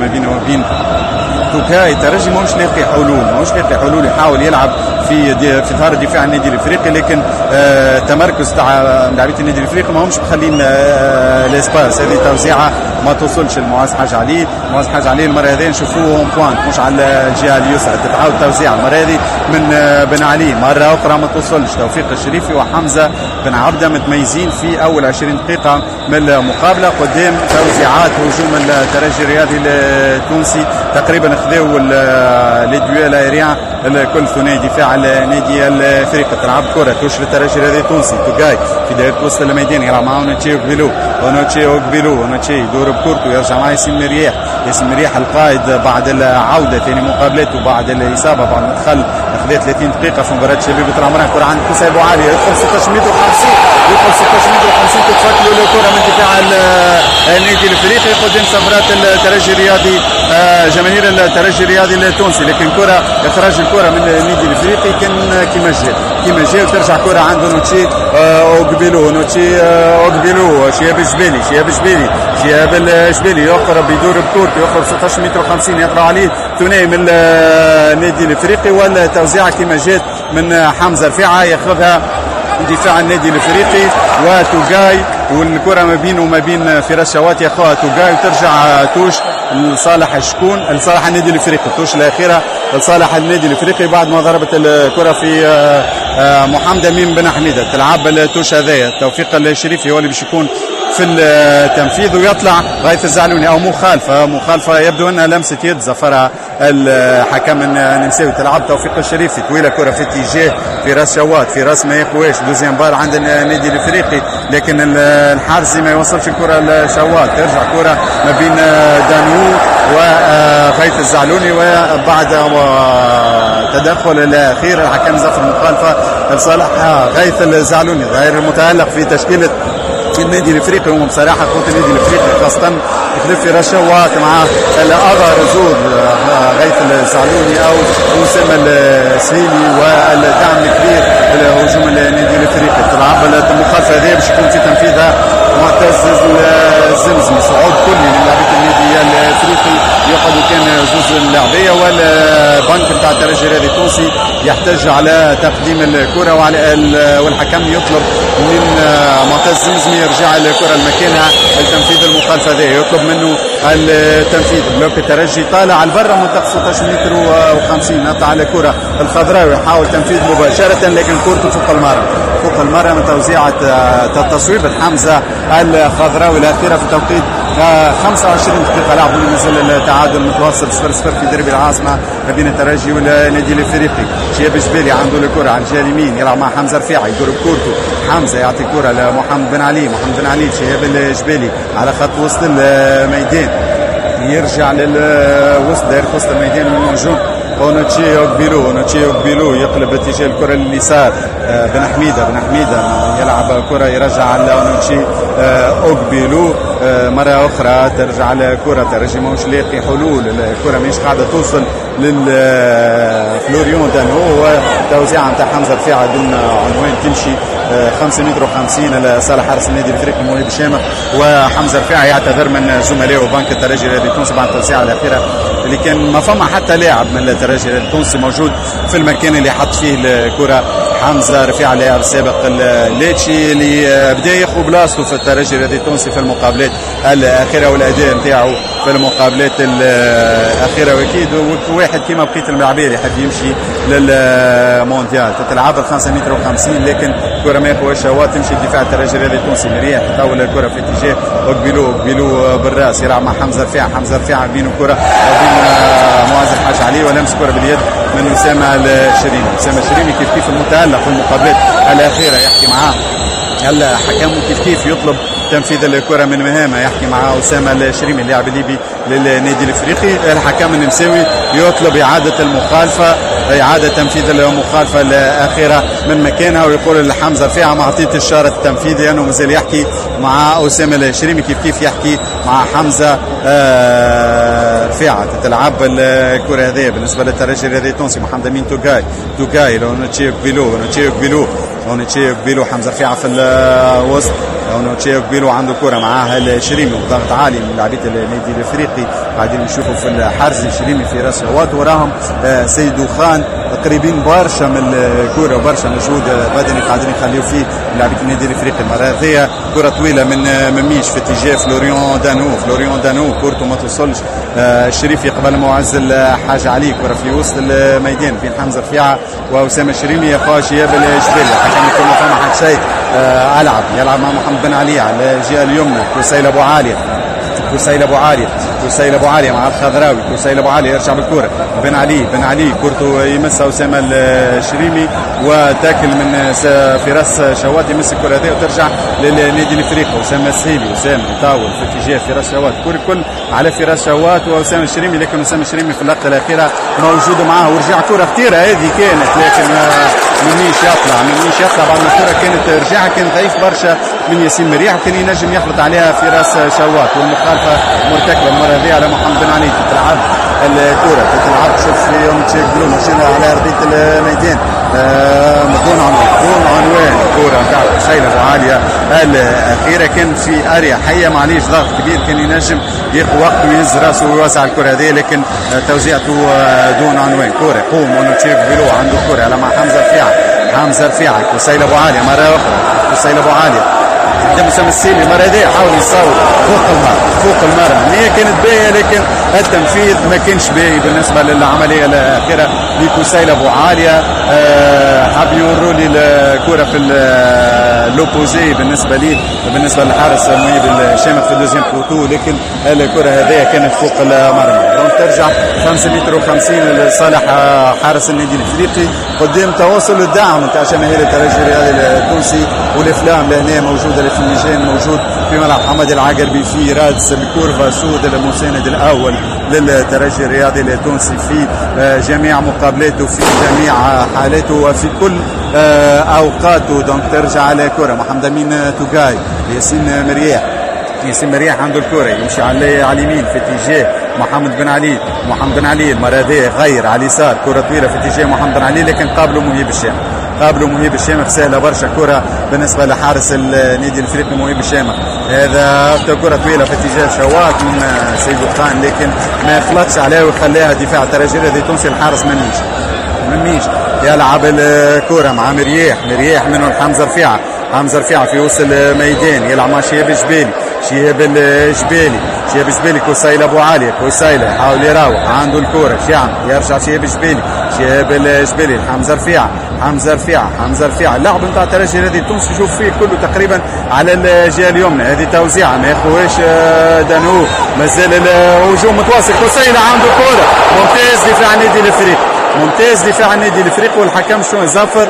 ما بينه وما بين توكاي. الترجي ماهوش لاقي حلول، يحاول يلعب في اطار دفاع النادي الافريقي، لكن التمركز تاع لاعبين النادي الافريقي ماهمش مخلين الاسباس. هذه توزيعه ما توصلش لمعاذ حاج علي. المره هذه نشوفوه اون بوينت مش على الجهه اليسرى، تتعاود توزيع المره هذه من بن علي، مره اخرى ما توصلش. توفيق الشريفي وحمزه بن عبده متميزين في اول 20 دقيقه من المقابله قدام توزيعات هجوم الترجي الرياضي التونسي. تقريبا خذوا لي دويل ايريان الكل ثنائي دفاع النادي الافريقي. تلعب كره توش للترجي الرياضي التونسي. توغاي في دائره وسط الميدان يلعب مع اونوتشي اوغبيلو يدور بكورته يرجع مع ياسين مريح القائد بعد العوده ثاني مقابلته بعد الاصابه بعد ما دخل خذ 30 دقيقه في مباراه شبيبه العمران. كره عند كوسي ابو علي يدخل 16 متر و50 تتفك له الكره من دفاع النادي الافريقي قدام صفرات الترجي الرياضي جماهير الترجي الرياضي التونسي، لكن كره اخراج الكره من النادي الافريقي كان كما جاء وترجع كره عند نوتشي اوغبيلو شياب الجبيلي يقرب يدور بكورته يخرج 16 متر و50 يطلع عليه ثنائي من النادي الافريقي، والتوزيعه كما جات من حمزه رفيعه ياخذها دفاع النادي الافريقي وتوغاي، والكره ما بينه وما بين فراس شوات ياخذها توغاي وترجع توش لصالح النادي الافريقي. توش الاخيره لصالح النادي الافريقي بعد ما ضربت الكره في محمد امين بن حميده. تلعب التوش هذايا توفيق الشريفي هو اللي باش يكون في التنفيذ ويطلع غايث الزعلوني او مخالفه يبدو انها لمسه يد زفرها الحكم النمساوي. تلعب توفيق الشريفي طويله كره في اتجاه في راس شوات في راس ما يقواش دوزيام بار عند النادي الافريقي، لكن الحارس ما يوصلش الكره لشوات. ترجع كره ما بين دانو وغايث الزعلوني، وبعد تدخل الاخير الحكم زفر مخالفه لصالح غايث الزعلوني غير المتالق في تشكيله النادي الافريقي. هم بصراحه قوه النادي الافريقي خاصه يخلف في رشوات مع الاغا رزود غيث الزعلوني او اسامه السهيلي والدعم الكبير لهجوم النادي الافريقي. تلعب المخالفه هذه باش يكون في تنفيذها معتز الزمزمي. صعود كلي من لاعبيه النادي الافريقي يقعدوا كان زوز اللاعبيه، والبنك نتاع الترجي الرياضي التونسي يحتاج على تقديم الكره والحكم يطلب من معتز الزمزمي يرجع الكره لمكانها لتنفيذ المخالفه هذه. يطلب منه التنفيذ. بلوك الترجي طالع على البر منطقه 16 متر و50 نطلع على الكره الخضراوي يحاول تنفيذ مباشره، لكن كورته فوق المره من توزيعه تصويب حمزه الخضراوي الاخيره في توقيت 25 دقيقه لعب ونزل التعادل متواصل 0-0 في دربي العاصمه ما بين الترجي والنادي الافريقي. شياب الجبيلي عنده الكره على الجهه اليمين يلعب مع حمزه رفيعه يدور بكورته. حمزه يعطي الكره لمحمد بن علي شياب الجبيلي على خط وسط الميدان يرجع للوسط دايره وسط الميدان من موجود اونوتشي اوغبيلو يقلب اتجاه الكره لليسار. بن حميده يلعب كره يرجع على اونوتشي اوغبيلو مره اخرى ترجع الكره. ترجي ماهوش لاقي حلول، الكره ماهيش قاعده توصل للفلوريون دانو، وتوزيعه نتاع حمزه رفيعه دون عنوان تمشي 5 متر و50 لصالح حارس النادي الافريقي موهب الشامخ. وحمزه رفيعه يعتذر من زملائه بنك الترجي الرياضي التونسي بعد التوزيعه الاخيره اللي كان ما فما حتى لاعب من الترجي التونسي موجود في المكان اللي حط فيه الكره. حمزه رفيعه اللاعب السابق الليتشي اللي بدا ياخذ بلاصته في الترجي الرياضي التونسي في المقابلات الاخيره والاداء نتاعو في المقابلات الاخيره، واكيد واحد كيما بقيه اللاعبين يحب يمشي للمونديال. تتلعب 5 متر و50 لكن كره ما يقواش شوات تمشي دفاع الترجي الرياضي التونسي. مريح تطول الكره في اتجاه اوغبيلو بالراس يلعب مع حمزه رفيعه بين الكره وبين معاذ الحاج علي ولمس كره باليد من اسامه الشريمي كيف المتالق في المقابلات الاخيره يحكي معاه الحكم كيف يطلب تنفيذ الكره من مهامه. يحكي مع اسامه الشريمي اللاعب الليبي للنادي الافريقي. الحكم النمساوي يطلب اعاده تنفيذ المخالفه الاخيره من مكانها، ويقول لحمزه رفيعه ما عطيت اشاره التنفيذ لانه يعني مازال يحكي مع اسامه الشريمي كيف يحكي مع حمزه رفيعه. تتلعب الكره هذه بالنسبه للترجي الرياضي التونسي. محمد امين توغاي لونتشي اوغبيلو حمزه رفيعه في الوسط اونوتشي قبيلو عنده كره معاه الشريمي وضغط عالي من لاعبيه النادي الافريقي. قاعدين نشوفوا في الحرز الشريمي في راس شوات وراهم سيدو خان قريبين برشا من الكره وبرشا مجهود بدني قاعدين يخليوا فيه لاعبيه النادي الافريقي. المره هذه كره طويله من مميش في اتجاه فلوريون دانو كورته ما توصلش. الشريف يقبل معز الحاج علي كره في وسط الميدان بين حمزه رفيعه واسامه الشريمي يقع شياب الجبال. حكم يكون ما فما حتى شيء. يلعب مع محمد بن علي على الجهه اليمنى. كسيل ابو عاليه مع الخضراوي. كسيل ابو عاليه يرجع بالكره. بن علي كورته يمسها اسامه الشريمي وتاكل من فراس شوات يمس الكره هذه وترجع للنادي الافريقي. اسامه السهيلي يطاول في اتجاه فراس شوات. الكل على فراس شوات واسامه الشريمي لكن اسامه الشريمي في اللقطه الاخيره موجود معاه ورجع كره خطيره هذه كانت لكن منيش يطلع بعد ما الكره كانت رجعها كان ضعيف برشا من ياسين مريح وكان ينجم يخلط عليها فراس شوات والمخالفه مرتكبه المره هذه على محمد بن علي. تتلعب الكره شوف في يوم تشيك بلو ماشيين على ارضيه الميدان دون عنوان. الكره نتاع كسيل ابو عاليه الاخيره كان في اريا حيه معليش ضغط كبير كان ينجم ياخذ وقت ويهز راسه ويوسع الكره هذه لكن توزيعته دون عنوان. كره يقوم ونوتشيك بلو عنده الكره على مع حمزه رفيعه. كسيل ابو عاليه مره اخرى قدام اسامه السيلي المره هذه حاول يصاوب فوق المرمى. هي كانت باهيه لكن التنفيذ ما كانش باهي بالنسبه للعمليه الاخيره لكسيل ابو عاليه. حاب يوروا لي الكره في اللوبوزي بالنسبه للحارس مهيب الشامخ في الدوزيام بوتو لكن الكره هذه كانت فوق المرمى. دونك ترجع 5 متر و50 لصالح حارس النادي الافريقي قدام تواصل الدعم نتاع جماهير الترجي الرياضي التونسي والافلام لهنا موجوده في الميزان موجود في ملعب حمد العقربي في رادس الكورفا سود المساند الاول للترجي الرياضي التونسي في جميع مقابلاته في جميع حالاته وفي كل اوقاته. دونك ترجع على كره محمد امين توغاي. ياسين مريح عنده الكره يمشي على اليمين في اتجاه محمد بن علي المره هذه غير على اليسار كره طويله في اتجاه محمد بن علي لكن قابله مهيب الشامخ سهله برشا كره بالنسبه لحارس النادي الافريقي مهيب الشامخ. هذا كره طويله في اتجاه شوات من سيدو خان لكن ما يخلطش عليه ويخليها دفاع الترجي الرياضي التونسي. الحارس منيش يلعب الكره مع مرياح منه حمزه رفيعه في وسط الميدان يلعب مع شهاب الجبالي. كسيل ابو عاليه يحاول يراوح عنده الكره يرجع شهاب الجبالي حمزه رفيعه اللاعب نتاع الترجي الرياضي التونسي شوف فيه كله تقريبا على الجهه اليمنى. هذه توزيعه ما ياخذوهاش دانو مازال الهجوم متواصل. كسيل عنده كره ممتاز دفاع النادي الافريقي والحكم شو زفر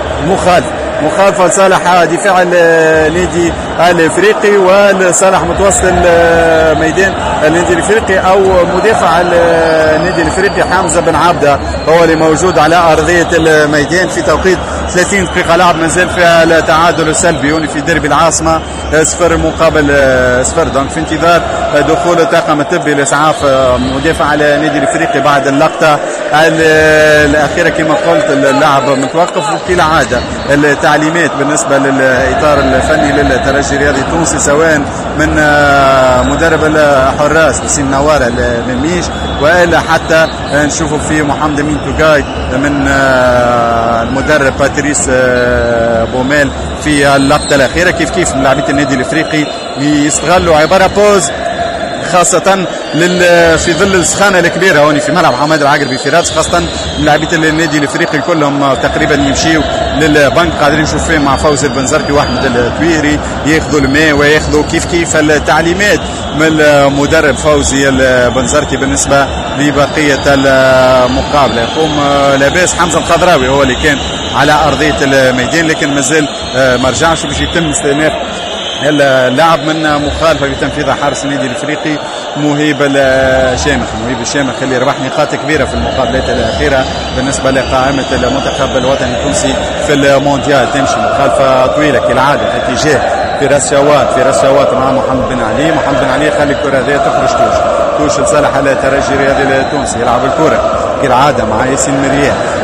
مخالفه لصالح دفاع النادي الافريقي ولصالح متوسط الميدان النادي الافريقي او مدافع النادي الافريقي حمزه بن عبده هو اللي موجود على ارضيه الميدان في توقيت 30 دقيقه لعب مازال فيها التعادل السلبي هنا في ديربي العاصمه 0 مقابل 0. دونك في انتظار دخول الطاقم الطبي لاسعاف مدافع النادي الافريقي بعد اللقطه الاخيره كما قلت اللاعب متوقف وكالعاده التعليمات بالنسبه للاطار الفني للترجي الرياضي التونسي سواء من مدرب الحراس بسيم نوار المميش والا حتى نشوفوا في محمد امين توغاي من المدرب باتريس بوميل في اللقطه الاخيره. كيف لاعبيه النادي الافريقي يستغلوا عباره بوز خاصة في ظل السخانة الكبيرة هوني في ملعب حماد العقربي في رادس خاصة لاعبية النادي الافريقي كلهم تقريبا يمشيوا للبنك قادرين نشوف فيه مع فوزي البنزرتي واحمد التويري ياخذوا الماء وياخذوا كيف التعليمات من المدرب فوزي البنزرتي بالنسبة لبقية المقابلة. يقوم لاباس حمزة الخضراوي هو اللي كان على أرضية الميدان لكن مازال ما رجعش باش يتم استئناف اللاعب من مخالفه بتنفيذها حارس النادي الافريقي مهيب الشامخ اللي ربح نقاط كبيره في المقابلات الاخيره بالنسبه لقائمه المنتخب الوطني التونسي في المونديال. تمشي مخالفه طويله كالعاده في اتجاه فراس شوات مع محمد بن علي خلي الكره هذه تخرج توش لصالح الترجي الرياضي التونسي. يلعب الكره كالعاده مع ياسين مرياح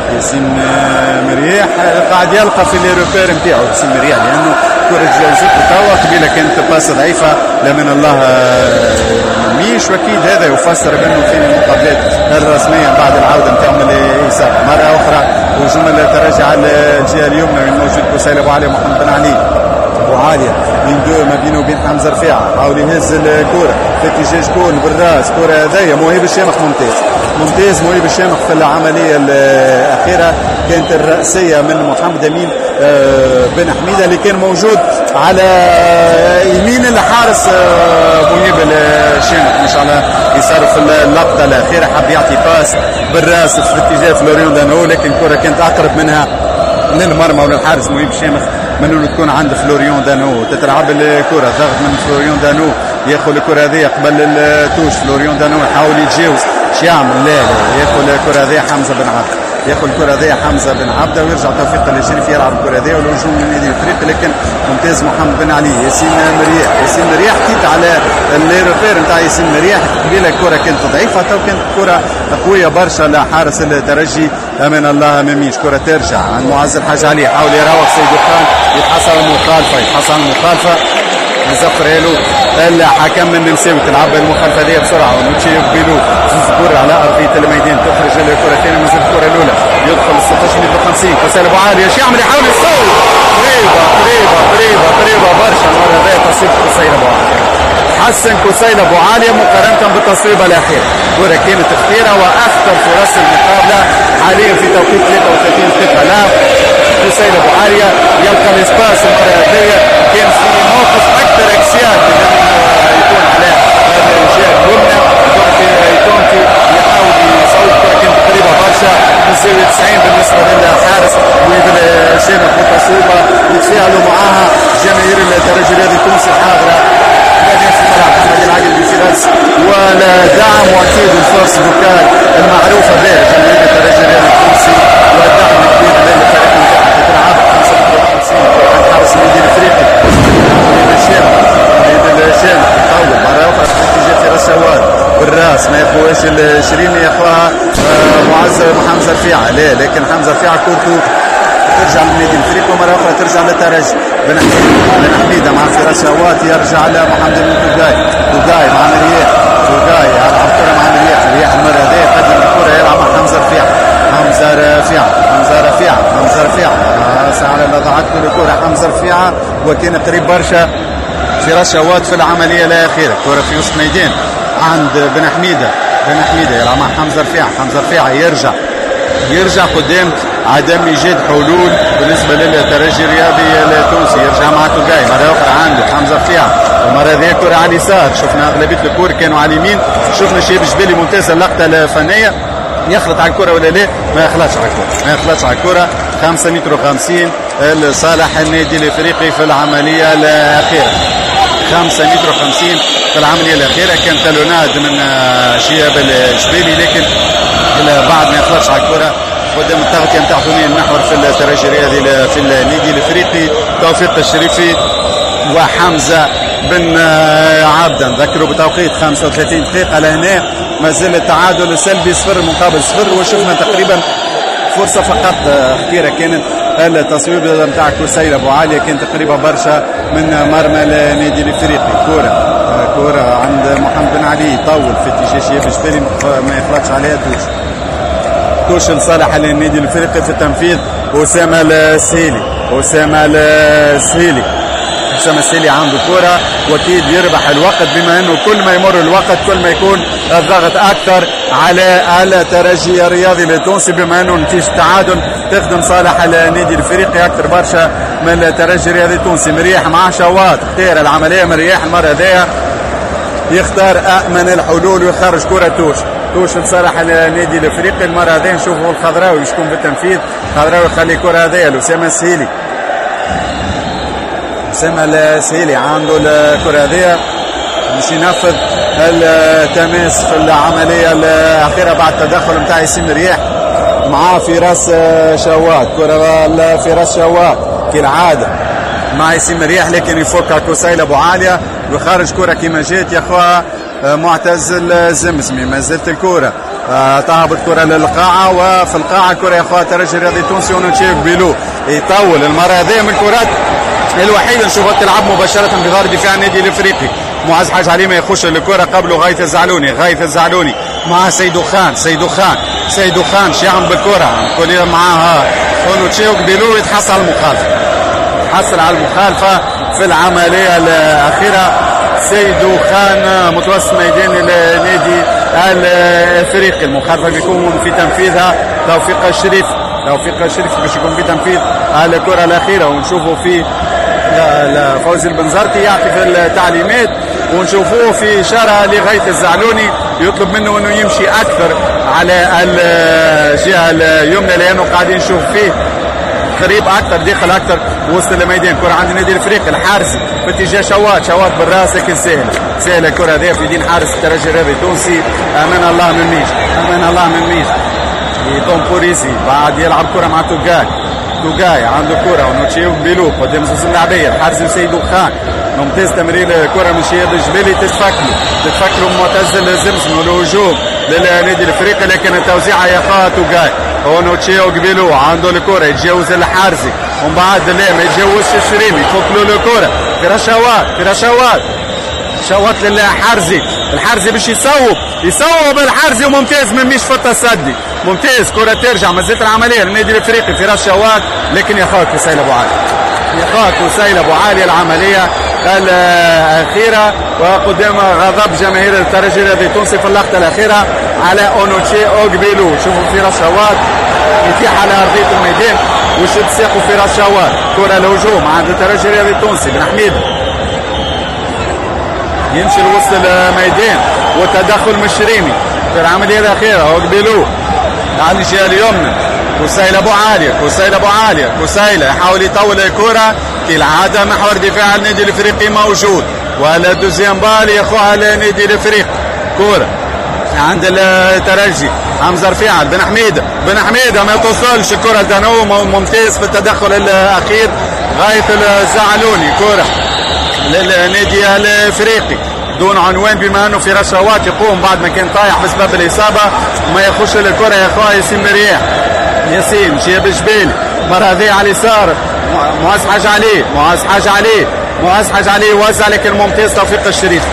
ياسين مريح قاعد يلقى في لي روبير نتاعو ياسين مريح، لانه كرة تجاوزت توا قبيله كانت باس ضعيفه لا من الله ميش، واكيد هذا يفسر بانه في المقابلات الرسميه بعد العوده نتاعو من الاصابه مره اخرى. هجوم تراجع على الجهه اليمنى من موجود كسيل ابو علي ومحمد بن علي. ابو عاليه من دو ما بينه وبين حمزه رفيعه، حاول يهز الكره في اتجاه شكون بالراس، كره هذايا مواهب الشامخ ممتاز مواهب الشامخ في العمليه الاخيره كانت الراسيه من محمد امين بن حميده اللي كان موجود على يمين الحارس مواهب الشامخ مش على يسار في اللقطه الاخيره، حب يعطي باس بالراس في اتجاه فلوريون دانو، لكن الكره كانت اقرب منها للمرمى وللحارس مواهب الشامخ من انه تكون عند فلوريون دانو. تتلعب الكره ضغط من فلوريون دانو، ياخذ الكره هذه قبل التوش، فلوريون دانو يحاول يتجاوز، اش يعمل؟ لا ياخذ الكره هذه حمزه بن عبد، ياخذ الكره هذه حمزه بن عبده ويرجع توفيق الشريف يلعب الكره هذه والهجوم من النادي الافريقي، لكن ممتاز محمد بن علي. ياسين مريح حكيت على لي روبير نتاع ياسين مريح قبيله الكره كانت ضعيفه، تو كانت كره قويه برشا لحارس الترجي امان الله ميميش. كره ترجع عن معز الحاج علي، حاول يراوغ سيد خان، يتحصل المخالفه يزفر له الحكم من النمساوي. تلعب المخالفه دي بسرعه ونوتشي بيلو زوز كره على ارضيه الميدان، تخرج الكره الثانيه من الكره الاولى، يدخل 16 متر 50. كسيل ابو عالي ايش يعمل؟ يحاول يصوب قريبه برشا المره هذه تصويب كسيل ابو عالي، حسن كسيل ابو عالي مقارنه بالتصويبه الاخيره. كره كانت خطيره واخطر فرص المقابله حاليا في توقيت 33 دقيقه. لا كسيل ابو عالي يلقى الاسباس المره هذه، كان في موقف اكثر اكسياد يكون على الجهه اليمنى، تونتي يحاول يصوب كره كانت قريبه برشا من زاويه 90 بالنسبه للحارس وبالشامخ والتصويبه يتفاعلوا معها جماهير الترجي الرياضي التونسي الحاضره في الملعب. محمد العاقل بفراس ودعم واكيد الفرص بوكال المعروفه به جماهير الترجي الرياضي التونسي، والدعم الكبير للفريق نتاعها. تلعب 55 عن حارس النادي الافريقي الشامخ يطول مره اخرى في اتجاه فراس شوال بالراس، ما ياخوهاش الشريمي، ياخوها معز حمزه رفيعه، لكن حمزه رفيعه كورته ترجع للنادي الافريقي ومره اخرى ترجع للترجي. بن حميده مع فراس شوات يرجع لمحمد بن توجاي مع مريح، توجاي يلعب الكره مع مريح المره هذه يقدم الكره يلعب مع حمزه رفيعه على ضاعت له الكره حمزه رفيعه، وكان قريب برشا فراس شوات في العمليه الاخيره. كره في وسط ميدان عند بن حميده يلعب مع حمزه رفيعه يرجع قدام، عدم ايجاد حلول بالنسبه للترجي الرياضي التونسي. يرجع مع توجاي مره اخرى عند حمزه رفيعه، المره هذه كره على اليسار، شفنا اغلبيه الكور كانوا على اليمين، شفنا شيب جبالي ممتاز اللقطه الفنيه، يخلط على الكره ولا لا؟ ما يخلطش على الكره 5 متر و50 لصالح النادي الافريقي في العمليه الاخيره. 5 متر و50 في العمليه الاخيره، كان تالوناد من شياب الجبالي، لكن بعد ما يخلطش على الكره قدام التغطيه نتاع ثنائي المحور في الترجي الرياضي في النادي الافريقي، توفيق الشريفي وحمزه بن عبده. نذكروا بتوقيت 35 دقيقه لهنا، ما زال التعادل سلبي 0 مقابل 0، وشفنا تقريبا فرصه فقط خطيره كانت التصويب نتاع كسيل ابو عاليه، كانت قريبه برشا من مرمى النادي الافريقي. كره عند محمد بن علي، طول في اتجاه شياب جبالي ما يخلطش عليها توش لصالح النادي الافريقي في التنفيذ. اسامه السهيلي عنده كرة، واكيد يربح الوقت، بما انه كل ما يمر الوقت كل ما يكون الضغط اكثر على الترجي الرياضي التونسي، بما انه نتيجه التعادل تخدم صالح النادي الافريقي اكثر برشا من الترجي الرياضي التونسي. مريح مع شوات، اختار العمليه مريح المره هذيا، يختار امن الحلول ويخرج كرة توش لصالح النادي الافريقي. المره هذه نشوفوا الخضراوي شكون بالتنفيذ، الخضراوي يخلي الكره هذيا لأسامة السهيلي عنده الكره هذيا باش ينفذ التماس في العمليه الاخيره بعد تدخل نتاع ياسين مريح مع فراس شوات. كره فراس شوات كالعاده مع ياسين مريح، لكن يفك كسيل ابو عاليه ويخرج كره كما جات ياخذها معتز الزمزمي. ما زالت الكره تهبط كرة للقاعة، وفي القاعة كرة يا اخوة الترجي الرياضي التونسي ونوتشيف بيلو يطول المرة هذه من الكرات الوحيدة نشوفها تلعب مباشرة بغار دفاع النادي الافريقي. معز حاج علي ما يخش الكرة قبله غايث الزعلوني مع سيدو خان شيعمل بالكرة كل معاها ونوتشيف بيلو يتحصل على المخالفة في العملية الأخيرة. سيدو خان متوسط ميدان النادي الافريقي، المخالفه بيكون في تنفيذها توفيق الشريف باش يكون في تنفيذ الكره الاخيره، ونشوفوا في فوزي البنزرتي يعطي في التعليمات، ونشوفوه في اشاره لغايه الزعلوني يطلب منه انه يمشي اكثر على الجهه اليمنى، لانه قاعدين نشوف فيه قريب اكثر داخل اكثر وسط الميدان. كره عند النادي الافريقي الحارسي في اتجاه شوات بالراس، لكن سهله الكره هذه في يدين حارس الترجي الرياضي التونسي. امان الله من ميش لطومبوريسي، بعد يلعب كره مع توغاي عنده كره ونوتشيو بيلو قدام زوز اللاعبيه الحارسي سيدو خان. ممتاز تمرير الكره من شهاب الجبالي، تتفكروا معتز الزمزم والهجوم للنادي الافريقي، لكن التوزيعه يا اخويا توغاي ونوتشيو بيلو عنده الكره يتجاوز الحارسي، ومن بعد لا ما يتجاوزش الشريمي، يفك له الكره في رشوات شوات الحارسي باش يصوب الحارسي، وممتاز من مش في التصدي، ممتاز كره ترجع مازالت العمليه للنادي الافريقي في رشوات، لكن يا اخوك وسيل ابو علي العمليه الاخيره، وقدام غضب جماهير الترجي الرياضي التونسي في اللقطه الاخيره على اونوتشي اوغبيلو. شوفوا في رشوات يتيح على ارضيه الميدان وشد ساقه في رشوات، كره الهجوم عند الترجي الرياضي التونسي. بن حميد يمشي لوسط الميدان وتدخل من الشريمي في العمليه الاخيره. اوغبيلو على الجهه اليمنى، كسيل ابو عاليه يحاول يطول الكره كالعاده، محور دفاع النادي الافريقي موجود، ولا دوزيام بال ياخذها النادي الافريقي. كره عند الترجي حمزه رفيعه، بن حميده ما توصلش الكره لدانو، ممتاز في التدخل الاخير غايه الزعلوني. كره للنادي الافريقي دون عنوان، بما انه في رشوات يقوم بعد ما كان طايح بسبب الاصابه، ما يخش الكره يا اخويا ياسين مرياح، ياسين شياب الجبالي المره هذه على اليسار، معز حاج علي وزع، لكن ممتاز توفيق الشريف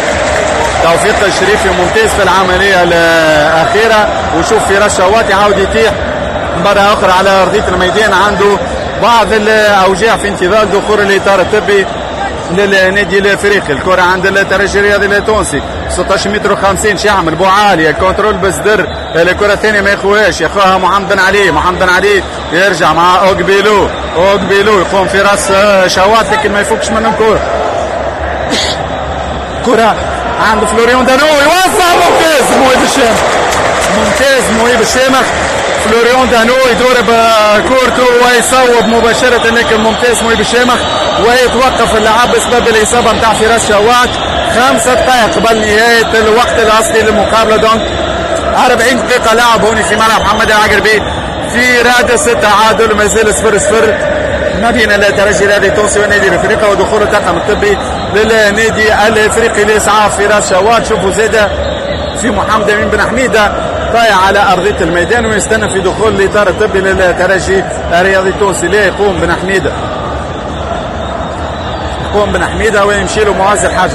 ممتاز في العمليه الاخيره. وشوف في رشوات يعاود يتيح مره اخرى على ارضيه الميدان، عنده بعض الاوجاع في انتظار دخول الاطار الطبي للنادي الافريقي. الكره عند الترجي الرياضي التونسي 16 متر و50 شيعمل بوعالي كنترول بصدر، الكره الثانيه ما ياخوهاش، ياخوها محمد بن علي يرجع مع اوغبيلو يقوم في راس شوات، لكن ما يفكش منه الكره. كره عند فلوريون دانو يوصل، ممتاز موهيب الشامخ فلوريون دانو يدور بكورته ويصوب مباشرة، لكن ممتاز موهيب الشامخ، ويتوقف اللعب بسبب الإصابة نتاع فراس شوات. 5 دقائق قبل نهاية الوقت الأصلي للمقابلة، دونك 40 دقيقة لعب هوني في ملعب محمد العقربي في رادس التعادل، مازال 0-0 ما بين الترجي الرياضي التونسي والنادي الافريقي، ودخول الطاقم الطبي للنادي الافريقي لاسعاف فراس شوات. شوفوا زاده في محمد امين بن حميده طايع على ارضيه الميدان ويستنى في دخول الاطار الطبي للترجي الرياضي التونسي. لا يقوم بن حميده ويمشي له معز الحاج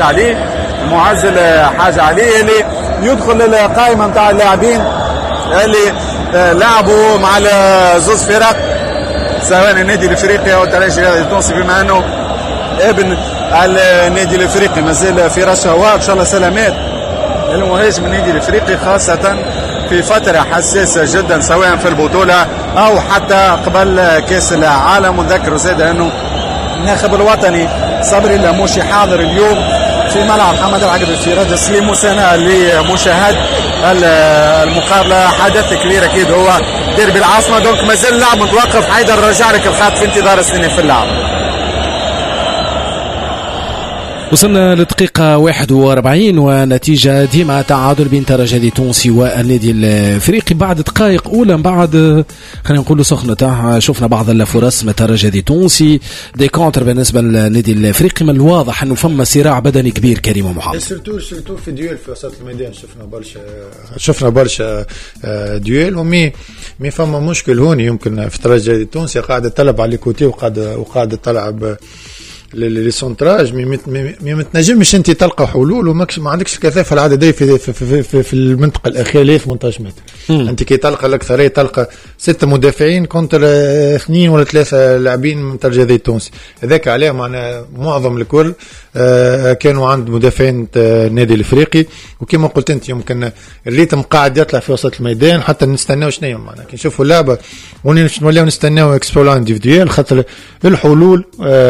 علي اللي يدخل القائمه نتاع اللاعبين اللي لعبوا مع زوز فرق سواء النادي الافريقي او الترجي الرياضي التونسي، بما انه ابن النادي الافريقي مازال في رشاوات. ان شاء الله سلامات المهاجم النادي الافريقي، خاصه في فتره حساسه جدا سواء في البطوله او حتى قبل كاس العالم. ونذكر زاد انه الناخب الوطني صبري اللاموشي حاضر اليوم في ملعب محمد العقربي في رادس لمساندة لمشاهد المقابله. حدث كبير اكيد هو ديربي العاصمه، دونك مازال اللعب متوقف. حيدر رجع لك الخط في انتظار السنين في اللعب. وصلنا لدقيقة 41 ونتيجة ديما تعادل بين ترجي تونسي والنادي الافريقي بعد دقائق اولى. من بعد خلينا نقولوا سخنة شفنا بعض الفرص من ترجي تونسي دي كونتر بالنسبة للنادي الافريقي. من الواضح انه فما صراع بدني كبير كريم ومحمد. سيرتو في ديول في وسط الميدان شفنا برشا ديول ومي فما مشكل هوني يمكن في ترجي تونسي قاعدة تلعب على الكوتي وقاعدة تلعب لي سونتراج ما تنجمش انت تلقى حلول وما عندكش الكثافه العدديه في المنطقه الاخيره 18 متر. انت كي تلقى الاكثريه تلقى 6 مدافعين كونتر 2 ولا 3 لاعبين من ترجي التونسي. هذاك عليه معنا معظم الكل كانوا عند مدافعين النادي الافريقي. وكما قلت انت يمكن الريتم قاعد يطلع في وسط الميدان حتى نستناو شنو معنا كي نشوفوا اللعبه ونوليو نستناو اكسبلور انديفيديوال خاطر الحلول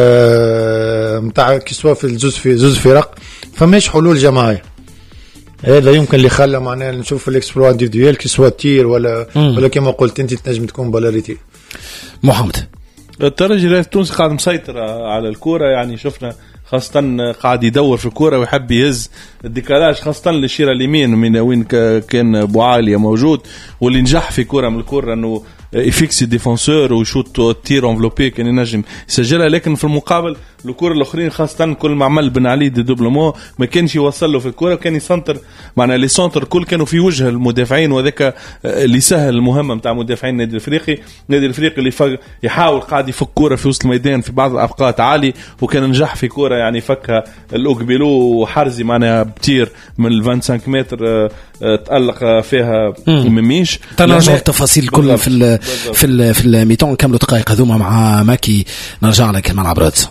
متاع كسوا في زوز فرق فماش حلول جماعيه. هذا يمكن اللي خلى معنا نشوف الاكسبلور انديفيديوال كسوا تير ولا كما قلت انت تنجم تكون بالاريتي. محمد الترجي التونسي قاعد مسيطر على الكرة يعني شفنا خاصة قاعد يدور في الكرة ويحب يهز الديكالاج خاصة للشيرة اليمين من وين كان بوعالية موجود واللي نجح في كرة من الكرة انه يفيكسي ديفونسور ويشوط تير انفلوبي كان ينجم يسجلها. لكن في المقابل الكرة الاخرين خاصة كل ما عمل بن علي دي دوبلومو ما كانش يوصل له في الكرة وكان يسنتر معنا لي سنتر كل كانوا في وجه المدافعين وذاك اللي سهل المهمة متاع مدافعين النادي الافريقي اللي يحاول قاعد يفك كرة في وسط الميدان في بعض الاوقات عالي وكان نجح في كرة يعني فكها الأوكبيلو وحرزي معنا بتير من 25 متر تألق فيها مميش. تنرجع التفاصيل كلها في الميتون كاملوا دقائق هذوما مع ماكي. نرجع لك الملعب رادس.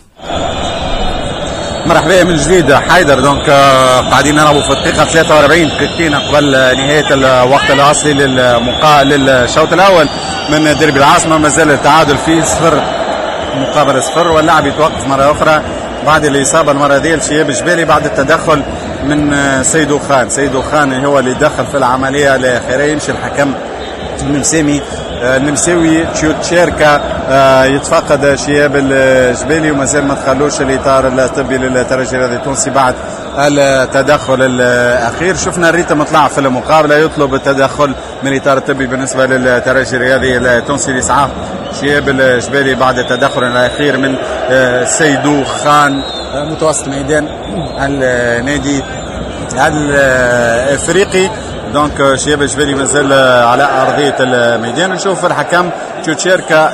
مرحبا من جديد حيدر. دونك قاعدين نلعبوا في الدقيقة 43 دقيقتين قبل نهاية الوقت الأصلي للشوط الأول من ديربي العاصمة. ما زال التعادل فيه 0 مقابل 0 واللاعب يتوقف مرة أخرى بعد الإصابة المرة دي لشياب جبالي بعد التدخل من سيدو خان هو اللي دخل في العملية الأخيرة. يمشي الحكم النمساوي تشيركا يتفقد شياب الجبالي ومازال ما تخلوش الإطار الطبي للترجي الرياضي التونسي بعد التدخل الأخير. شفنا الريتم طلع في المقابلة يطلب التدخل من الإطار الطبي بالنسبة للترجي الرياضي التونسي لإسعاف شياب الجبالي بعد التدخل الأخير من سيدو خان متوسط ميدان النادي الافريقي. دونك شياب الجبالي مازال على ارضيه الميدان. نشوف الحكم تشيركا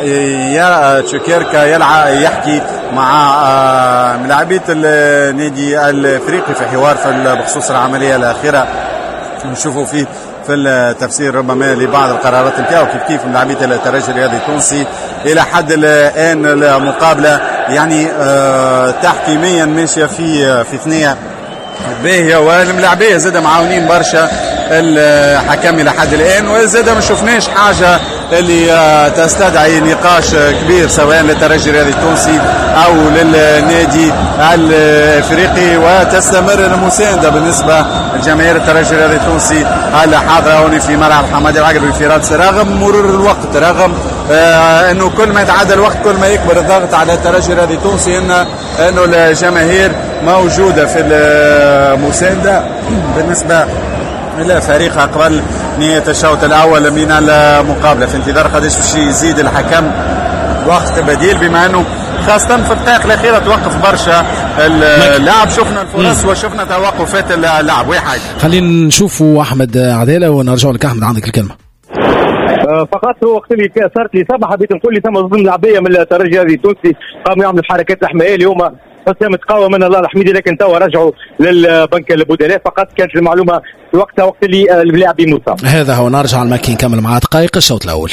يحكي مع لاعبيه النادي الافريقي في حوار بخصوص العمليه الاخيره نشوفوا فيه في التفسير ربما لبعض القرارات نتاعو كيف من لاعبيه الترجي الرياضي التونسي. الى حد الان المقابله يعني تحكيميا ماشيه في ثنيه باهيه والملاعبيه زاد معاونين برشا الحكم الى حد الان وزاد ما شفناش حاجه اللي تستدعي نقاش كبير سواء للترجي الرياضي التونسي او للنادي الافريقي. وتستمر المسانده بالنسبه لجماهير الترجي الرياضي التونسي الحاضره هنا في ملعب حمادي العقربي في رادس رغم مرور الوقت رغم انه كل ما يتعدى الوقت كل ما يكبر الضغط على الترجي الرياضي التونسي انه الجماهير موجوده في المسانده بالنسبه الى فريقها قبل نهايه الشوط الاول من المقابله. في انتظار قداش باش يزيد الحكم وقت بديل بما انه خاصه في الدقائق الاخيره توقف برشا اللعب. شفنا الفرص وشفنا توقفات اللعب. واحد خلينا نشوفوا احمد عداله ونرجع لك. احمد عندك الكلمه. فقط وقت اللي صارت لي صباح حبيت نقول لي ثم ظلم لعبيه من الترجي الرياضي التونسي قاموا يعملوا حركات الحمايه اليوم قسم تقاوم من الله الحميدي لكن توا رجعوا للبنك البدلاء. فقط كانت المعلومه في وقتها وقت اللي اللاعب مصاب. هذا هو. نرجع الماكي نكمل مع دقائق الشوط الاول.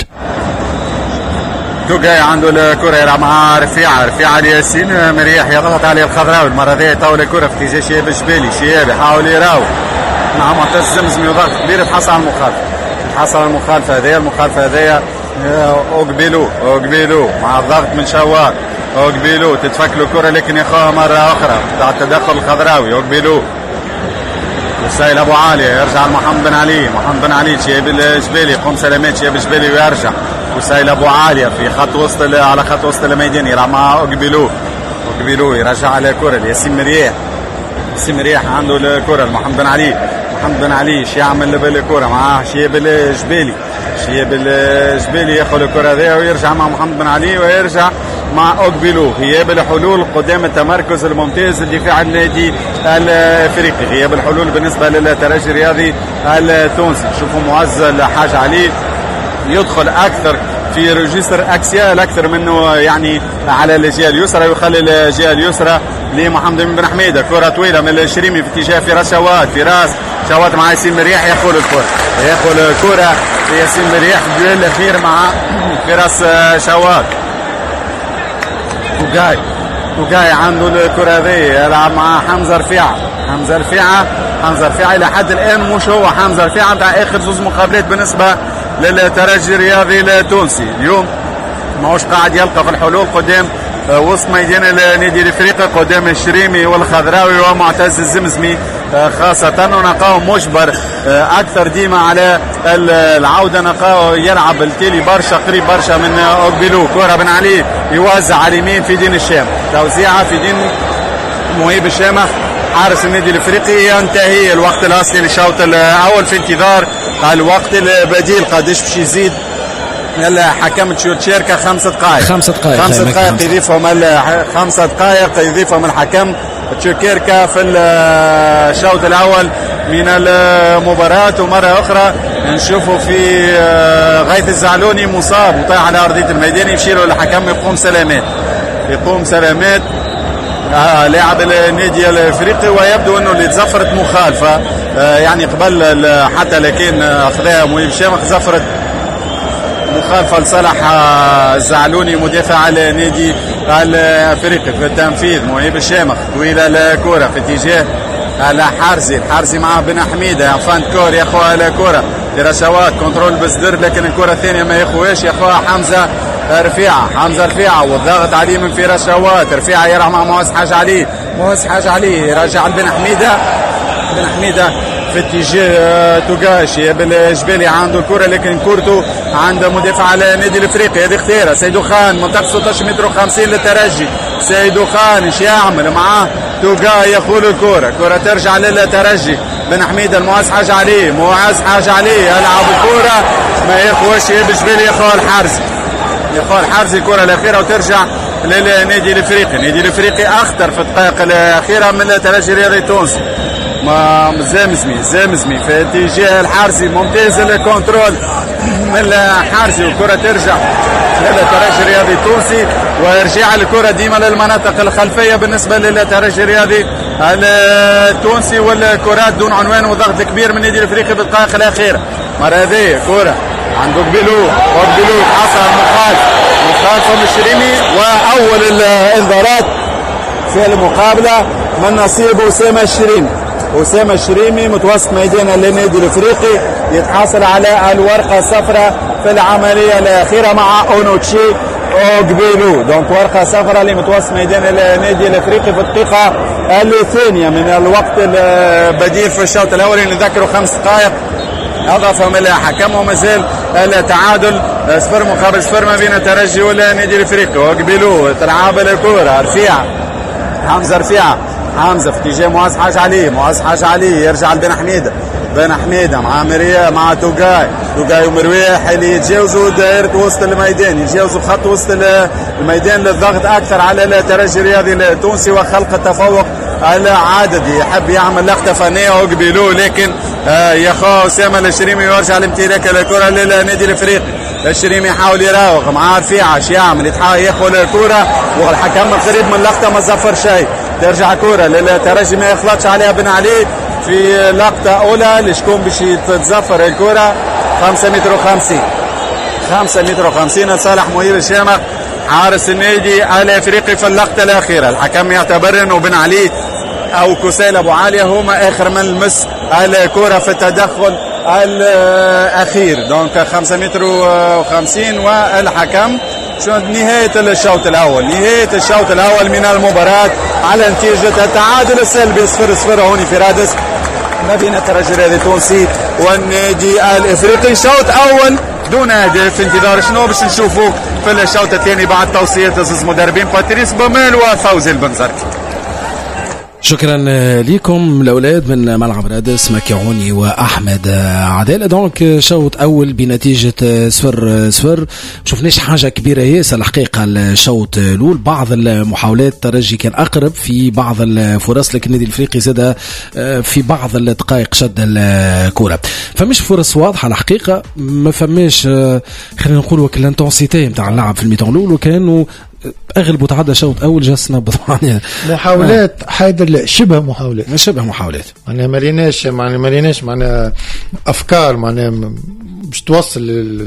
توقاي عنده الكره يلعب مع رفيعه الياسين مريح يضغط عليه الخضراوي المره ذي طاول الكره في اتجاه شياب الجبالي. شياب يحاول يراوغ مع معتز زمزم وضغط كبير تحصل على المخالفه هذيا اوغبيلو مع الضغط من شوار. اوغبيلو تتفك له الكره لكن ياخذها مره اخرى بعد تدخل الخضراوي. اوغبيلو وسائل ابو عاليه يرجع لمحمد بن علي شياب الجبالي يقوم سلامات شياب الجبالي ويرجع وسائل ابو عاليه في خط وسط على خط وسط الميدان يلعب مع اوغبيلو يرجع على الكره لياسين سمريح عنده الكره محمد بن علي. محمد بن علي شي يعمل بالكره معاه شياب الجبالي. شياب الجبالي ياخذ الكره ذي ويرجع مع محمد بن علي ويرجع مع اوغبيلو. غياب الحلول قدام التمركز الممتاز الدفاع النادي الافريقي. غياب الحلول بالنسبه للترجي الرياضي التونسي. شوفوا معز الحاج علي يدخل اكثر في ريجستر اكسيال اكثر منه يعني على الجهه اليسرى، يخلي الجهه اليسرى لمحمد بن حميده. كره طويله من الشريمي في اتجاه فراس شواد. فراس شواد مع ياسين مريح ياخذ الكره. ياخذ الكره ياسين مريح في الدويل الاخير مع فراس شواد. توجاي عنده الكره ذي يلعب مع حمزه رفيعه. حمزه رفيعه الى حد الان مش هو حمزه رفيعه بتاع اخر زوز مقابلات بالنسبه للترجي الرياضي التونسي. اليوم ماهوش قاعد يلقى في الحلول قدام وسط ميدان النادي الافريقي قدام الشريمي والخضراوي ومعتز الزمزمي خاصة، ونلقاه مجبر أكثر ديما على العودة. نلقاه يلعب بالتالي برشا قريب برشا من أوغبيلو. كرة بن علي يوزع على اليمين في دين الشام. توزيعة في دين مهيب الشامخ حارس النادي الافريقي. ينتهي الوقت الاصلي للشوط الاول في انتظار الوقت البديل قديش باش يزيد حكم تشيركا 5 دقائق. 5 دقائق يضيفهم 5 دقائق يضيفهم الحكم تشيركا في الشوط الاول من المباراة. ومرة اخرى نشوفوا في غيث الزعلوني مصاب وطايح على ارضية الميدان. يشيروا الحكم يقوم سلامات لاعب النادي الافريقي. ويبدو انه اللي تزفرت مخالفه يعني قبل حتى لكن اخذها مهيب شامخ زفرت مخالفه لصالح الزعلوني مدافع النادي الافريقي في التنفيذ. مهيب الشامخ طويله الكره في اتجاه الحارزي مع بن حميده. فانت كور ياخذها الكره درشوات كنترول بصدر لكن الكره الثانيه ما ياخذهاش ياخذها حمزه رفيعه والضغط عليه من فراس شوات. رفيعه يرى مع معز حاج علي يرجع بن حميده في اتجاه توغاشي بالجبالي عنده الكره لكن كورته عند مدافع النادي الافريقي. هذه اختياره سيدو خان منطقه 16 متر و50 للترجي. سيدو خان ايش يعمل معاه توغا ياخذ الكره. كره ترجع للترجي. بن حميده المعز حاج علي يلعب الكره ما ياخذش بالجبالي ياخذ الحارزي الكره الاخيره وترجع للنادي الافريقي. النادي الافريقي اخطر في الدقائق الاخيره من الترجي الرياضي التونسي. زمزمي في اتجاه الحارزي ممتاز الكنترول من الحارزي والكره ترجع للترجي الرياضي التونسي ويرجع الكره ديما للمناطق الخلفيه بالنسبه للترجي الرياضي التونسي. والكرات دون عنوان وضغط كبير من النادي الافريقي بالدقائق الاخيره. مرة هذه كره عند اوغبيلو حصل مخالفه من الشريمي. واول الانذارات في المقابله من نصيب أسامة الشريمي متوسط ميدان النادي الافريقي يتحصل على الورقه الصفراء في العمليه الاخيره مع اونوتشي اوغبيلو. دونك ورقه صفراء لمتوسط ميدان النادي الافريقي في الدقيقه الثانيه من الوقت البديل في الشوط الاول. نذكروا 5 دقائق اضافهم الحكم ومازال التعادل 0-0 ما بين الترجي والنادي الافريقي. اوغبيلو تلعب الكره حمزه في اتجاه معز حاج علي يرجع لبن حميده مع توغاي ومرويح اللي يتجاوزوا دائره وسط الميدان يتجاوزوا خط وسط الميدان للضغط اكثر على الترجي الرياضي التونسي وخلق التفوق العددي. يحب يعمل لقطه فنيه اوغبيلو لكن ياخذ اسامه الشريمي ويرجع لامتلاك الكره للنادي الافريقي. الشريمي يحاول يراوغ مع رفيعه يعمل ياخذ الكره والحكم قريب من اللقطه ما زفر شيء. ترجع كره للترجي ما يخلطش عليها بن علي في لقطه اولى لشكون باش تتزفر الكره 5 متر و50 لصالح مهيب الشامخ حارس النادي الافريقي في اللقطه الاخيره. الحكم يعتبر انه بن علي او كسيل ابو عاليه هما اخر من لمس الكره في التدخل الاخير. دونك 5 متر و50 والحكم شو نهاية الشوط الأول من المباراة على نتيجة التعادل السلبي 0-0 هوني في رادس ما بين الترجي الرياضي التونسي والنادي الافريقي. شوط اول دون هدف في انتظار شنو باش نشوفوا في الشوط الثاني بعد توصية زوز مدربين باتريس بوميل وفوزي البنزرتي. شكرا لكم الاولاد من ملعب رادس مكيعوني واحمد عداله. دونك شوط اول بنتيجه 0-0. شفناش حاجه كبيره ياسر الحقيقه الشوط الاول. بعض المحاولات الترجي كان اقرب في بعض الفرص، لكن النادي الافريقي زاد في بعض الدقائق شد الكره. فمش فرص واضحه الحقيقه، ما فماش خلينا نقول وكل الانتونسيتي نتاع اللعب في الميتون الاول، وكانوا اغلب وتعدى شوط اول جسنا بطبعا محاولات حيدر شبه محاولات معناها ما ليناش معناها افكار معناها باش توصل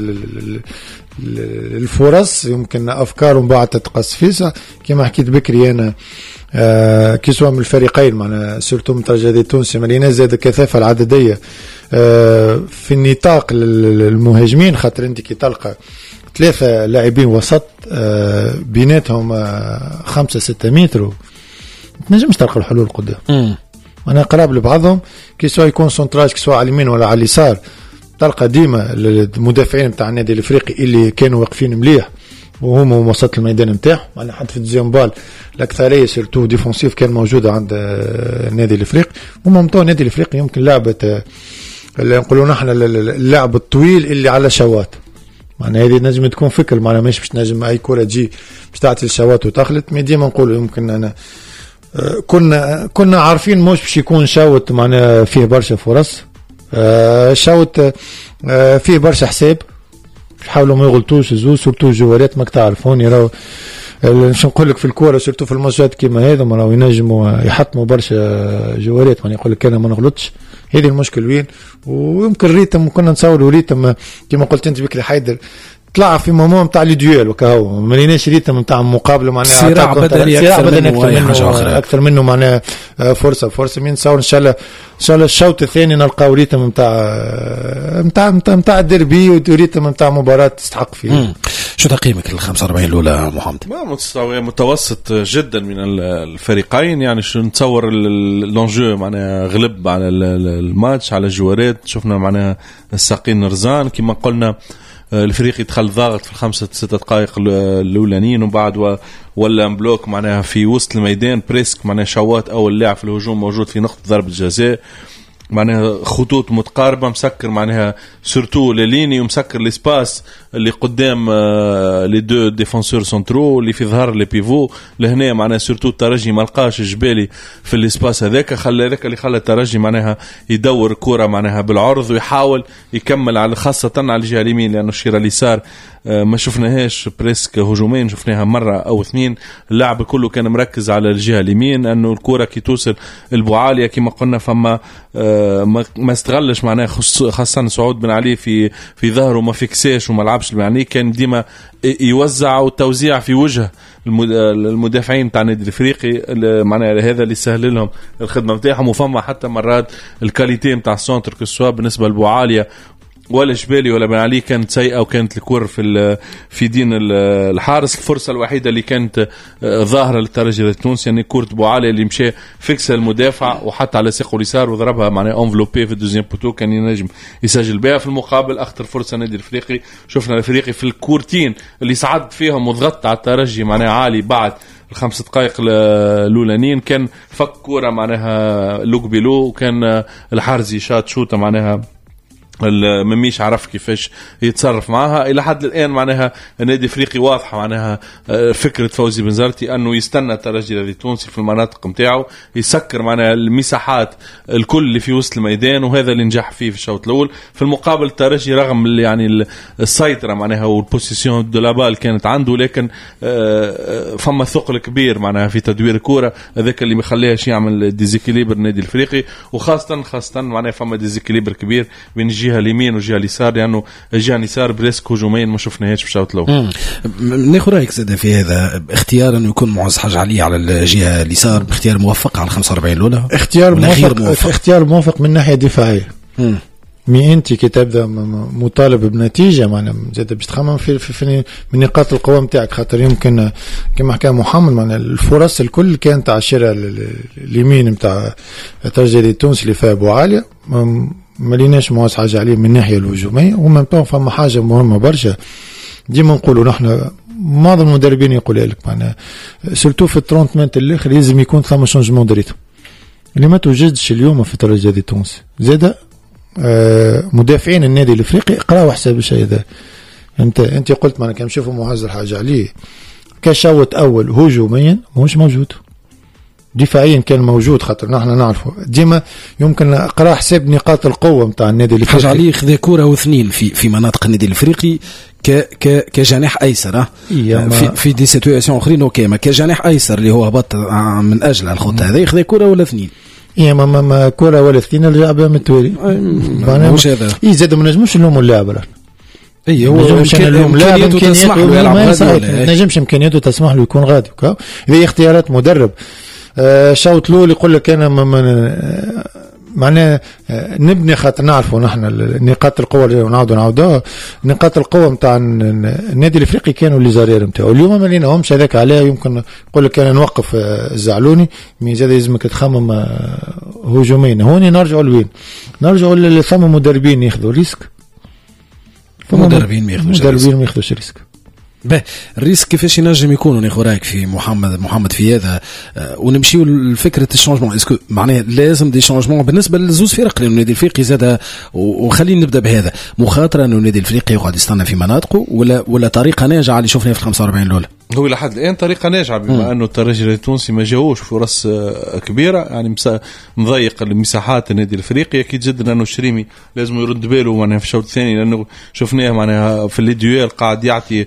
الفرص. يمكن افكار ومن بعد تتقص فيها كما حكيت بكري انا كسوا من الفريقين معناها سورتو من الترجي التونسي ما ليناش زاد الكثافه العدديه في النطاق المهاجمين، خاطر انت كي تلقى 3 لاعبين وسط بيناتهم 5-6 متر تنجمش تلقى الحلول قدام. انا قراب لبعضهم كي سواء يكون سونتراج كي سواء على اليمين ولا على اليسار، تلقى ديما المدافعين نتاع النادي الافريقي اللي كانوا واقفين مليح وهما وسط الميدان نتاعهم. انا حتى في الديزيام بال الاكثريه سيرتو ديفونسيف كان موجوده عند النادي الافريقي. وممتاز النادي الافريقي يمكن لعبه اللي نقولوا نحن اللعب الطويل اللي على شوات، معناها هذه نجم تكون فكر معناها مش باش نجم اي كره تجي باش تعطي الشوات وتخلط. مي ديما نقولوا يمكن انا كنا عارفين مش باش يكون شوت معناها فيه برشا فرص، شوت فيه برشا حساب، يحاولوا ما يغلطوش زوز سورتو جوارات ماك تعرفون يراو باش نقول لك في الكوره سورتو في الماتشات كيما هذا راهو ينجموا يحطموا برشا جوارات، يعني يقول لك انا ما نغلطش. هذه المشكل وين. ويمكن ريتم كنا نصوروا ريتم كما قلت انت بكري حيدر طلع في مومون نتاع لي دويل وكهو ما ليناش ريتم نتاع مقابله معناها صراع بدني اكثر منه معناها فرصه من نصور ان شاء الله الشوط الثاني نلقاو ريتم نتاع الديربي وريتم نتاع مباراه تستحق فيه. شو تقييمك ال 45 الاولى محمد؟ مستوى متوسط جدا من الفريقين، يعني شو نتصور اللونجو معناها غلب على الماتش على الجوارات. شفنا معناها الساقين رزان كما قلنا، الفريق يدخل ضاغط في 5-6 دقائق الاولانيين وبعد ولا مبلوك معناها في وسط الميدان بريسك معناها شوات اول لاعب في الهجوم موجود في نقطه ضربه جزاء، معناها خطوط متقاربه مسكر معناها سورتو ليني ومسكر الاسباس اللي قدام لي دو ديفونسور سنترو اللي في ظهر لي بيفو لهنا. معناها سورتو الترجي ما لقاش الجبالي في الاسباس هذاك، خلى هذاك اللي خلى الترجي معناها يدور كرة معناها بالعرض ويحاول يكمل على خاصه على الجهه اليمين، لانه الشيره اليسار ما شفناهاش بريسك هجومين، شفناها مرة أو 2. اللعب كله كان مركز على الجهة اليمين، أنه الكرة كي توصل البوعالية كما قلنا فما ما استغلش معناه خاصة سعود بن علي في ظهره ما فيكساش وما لعبش يعني كان ديما يوزع والتوزيع في وجه المدافعين تاع النادي الافريقي، معناها هذا اللي سهل لهم الخدمة نتاعهم. وفما حتى مرات الكاليتي نتاع السونتر كسوا بالنسبة للبوعالية ولا جبالي ولا بن علي كانت سيئة وكانت الكور في دين الحارس. الفرصة الوحيدة اللي كانت ظاهرة للترجي التونسي يعني كورة بوعالي اللي مشى فيكس المدافع وحتى على ساقه اليسار وضربها معناها انفلوبي في الدوزيام بوتو كان ينجم يسجل بها. في المقابل أخطر فرصة نادي الافريقي، شفنا الافريقي في الكورتين اللي صعد فيهم وضغط على الترجي معناها عالي بعد 5 دقائق الأولانيين كان فك كورة معناها لوك بيلو وكان الحارزي شات شوطة معناها مميش عرف كيفاش يتصرف معها. إلى حد الآن معناها النادي الافريقي واضحة معناها فكرة فوزي بنزرتي أنه يستنى الترجي التونسي في المناطق متاعه يسكر معناها المساحات الكل اللي في وسط الميدان، وهذا اللي نجح فيه في الشوط الأول. في المقابل الترجي رغم يعني السيطرة معناها والبوزيسيون دو لابال كانت عنده، لكن فما ثقل كبير معناها في تدوير الكرة، هذاك اللي مخليهاش يعمل ديزيكيليبر النادي الافريقي، وخاصة معناها فما ديزيكيليبر كبير بين الجهة اليمين والجهة اليسار، لأنه يعني الجهة اليسار بريسك هجومين ما شفناهاش في الشوط الأول. ناخذ رأيك زاد في هذا اختيار أنه يكون معز حاج علي على الجهة اليسار باختيار موفق على 45 الأولى؟ اختيار موفق من ناحية دفاعية. مي انت كي تبدا مطالب بنتيجه معنا زاد باش تخمم في من نقاط القوه نتاعك، خاطر يمكن كما حكى محمد معنا الفرص الكل كانت على الشارع اليمين نتاع الترجي التونسي اللي فيها ابو عاليه، ما ليناش مواسع حاجه عليه من الناحيه الهجوميه. ومن طون فما حاجه مهمه برشا ديما نقولوا نحن معظم المدربين يقولوا لك معنا سورتو في 30 مينت الاخر لازم يكون ثم شونجمون دريتم. اللي ما توجدش اليوم في الترجي التونسي زاد مدافعين النادي الافريقي اقراوا حساب الشيء ذا. انت قلت ما انا كان نشوفوا معز الحاجه عليه كشوط اول هجوميا مش موجود، دفاعيا كان موجود، خاطر نحن نعرفه ديما يمكن نقرا حساب نقاط القوه نتاع النادي الافريقي. حاجه عليه خذا كره واثنين في مناطق النادي الافريقي كجناح ايسر في دي سيتوياسيون اخرين اوكي، ما كجناح ايسر اللي هو هبط من اجل الخطه هذه خذا كره ولا اثنين. ما كره ولا اثنين اللي لعبها متوالي مش هذا زاد ما نجموش نلوموا اللاعب. هو امكانياته تسمح له يلعب غادي، ما نجمش امكانياته تسمح له يكون غادي. هذه اختيارات مدرب. شوط الاول يقول لك انا معناه نبني، خاطر نعرفوا نحن نقاط القوه اللي نعاودوها نقاط القوه نتاع النادي الافريقي كانوا اللي زرير نتاعو اليوم ما ليناهمش. هذاك عليه يمكن نقول لك انا نوقف الزعلوني مي زاد لازمك تخمم هجومين. هوني نرجعوا لوين؟ نرجعوا لثم مدربين ياخذوا ريسك، مدربين ما ياخذوش ريسك. الريسك كيفاش ينجم يكونوا ناخذ رايك في محمد في هذا ونمشيو لفكره الشونجمون؟ اسكو معناه لازم دي شونجمون بالنسبه للزوز فرق لانه النادي الافريقي زاد، وخلينا نبدا بهذا مخاطره انه النادي الافريقي يقعد يستنى في مناطقه ولا طريقه ناجعه اللي شفناها في 45 الاولى؟ هو لحد الان طريقه ناجعه بما انه الترجي التونسي ما جاوش فرص كبيره، يعني مضيق المساحات النادي الافريقي. اكيد جدا انه الشريمي لازم يرد باله معناها في الشوط الثاني، لانه شفناه معناها في الديويل قاعد يعطي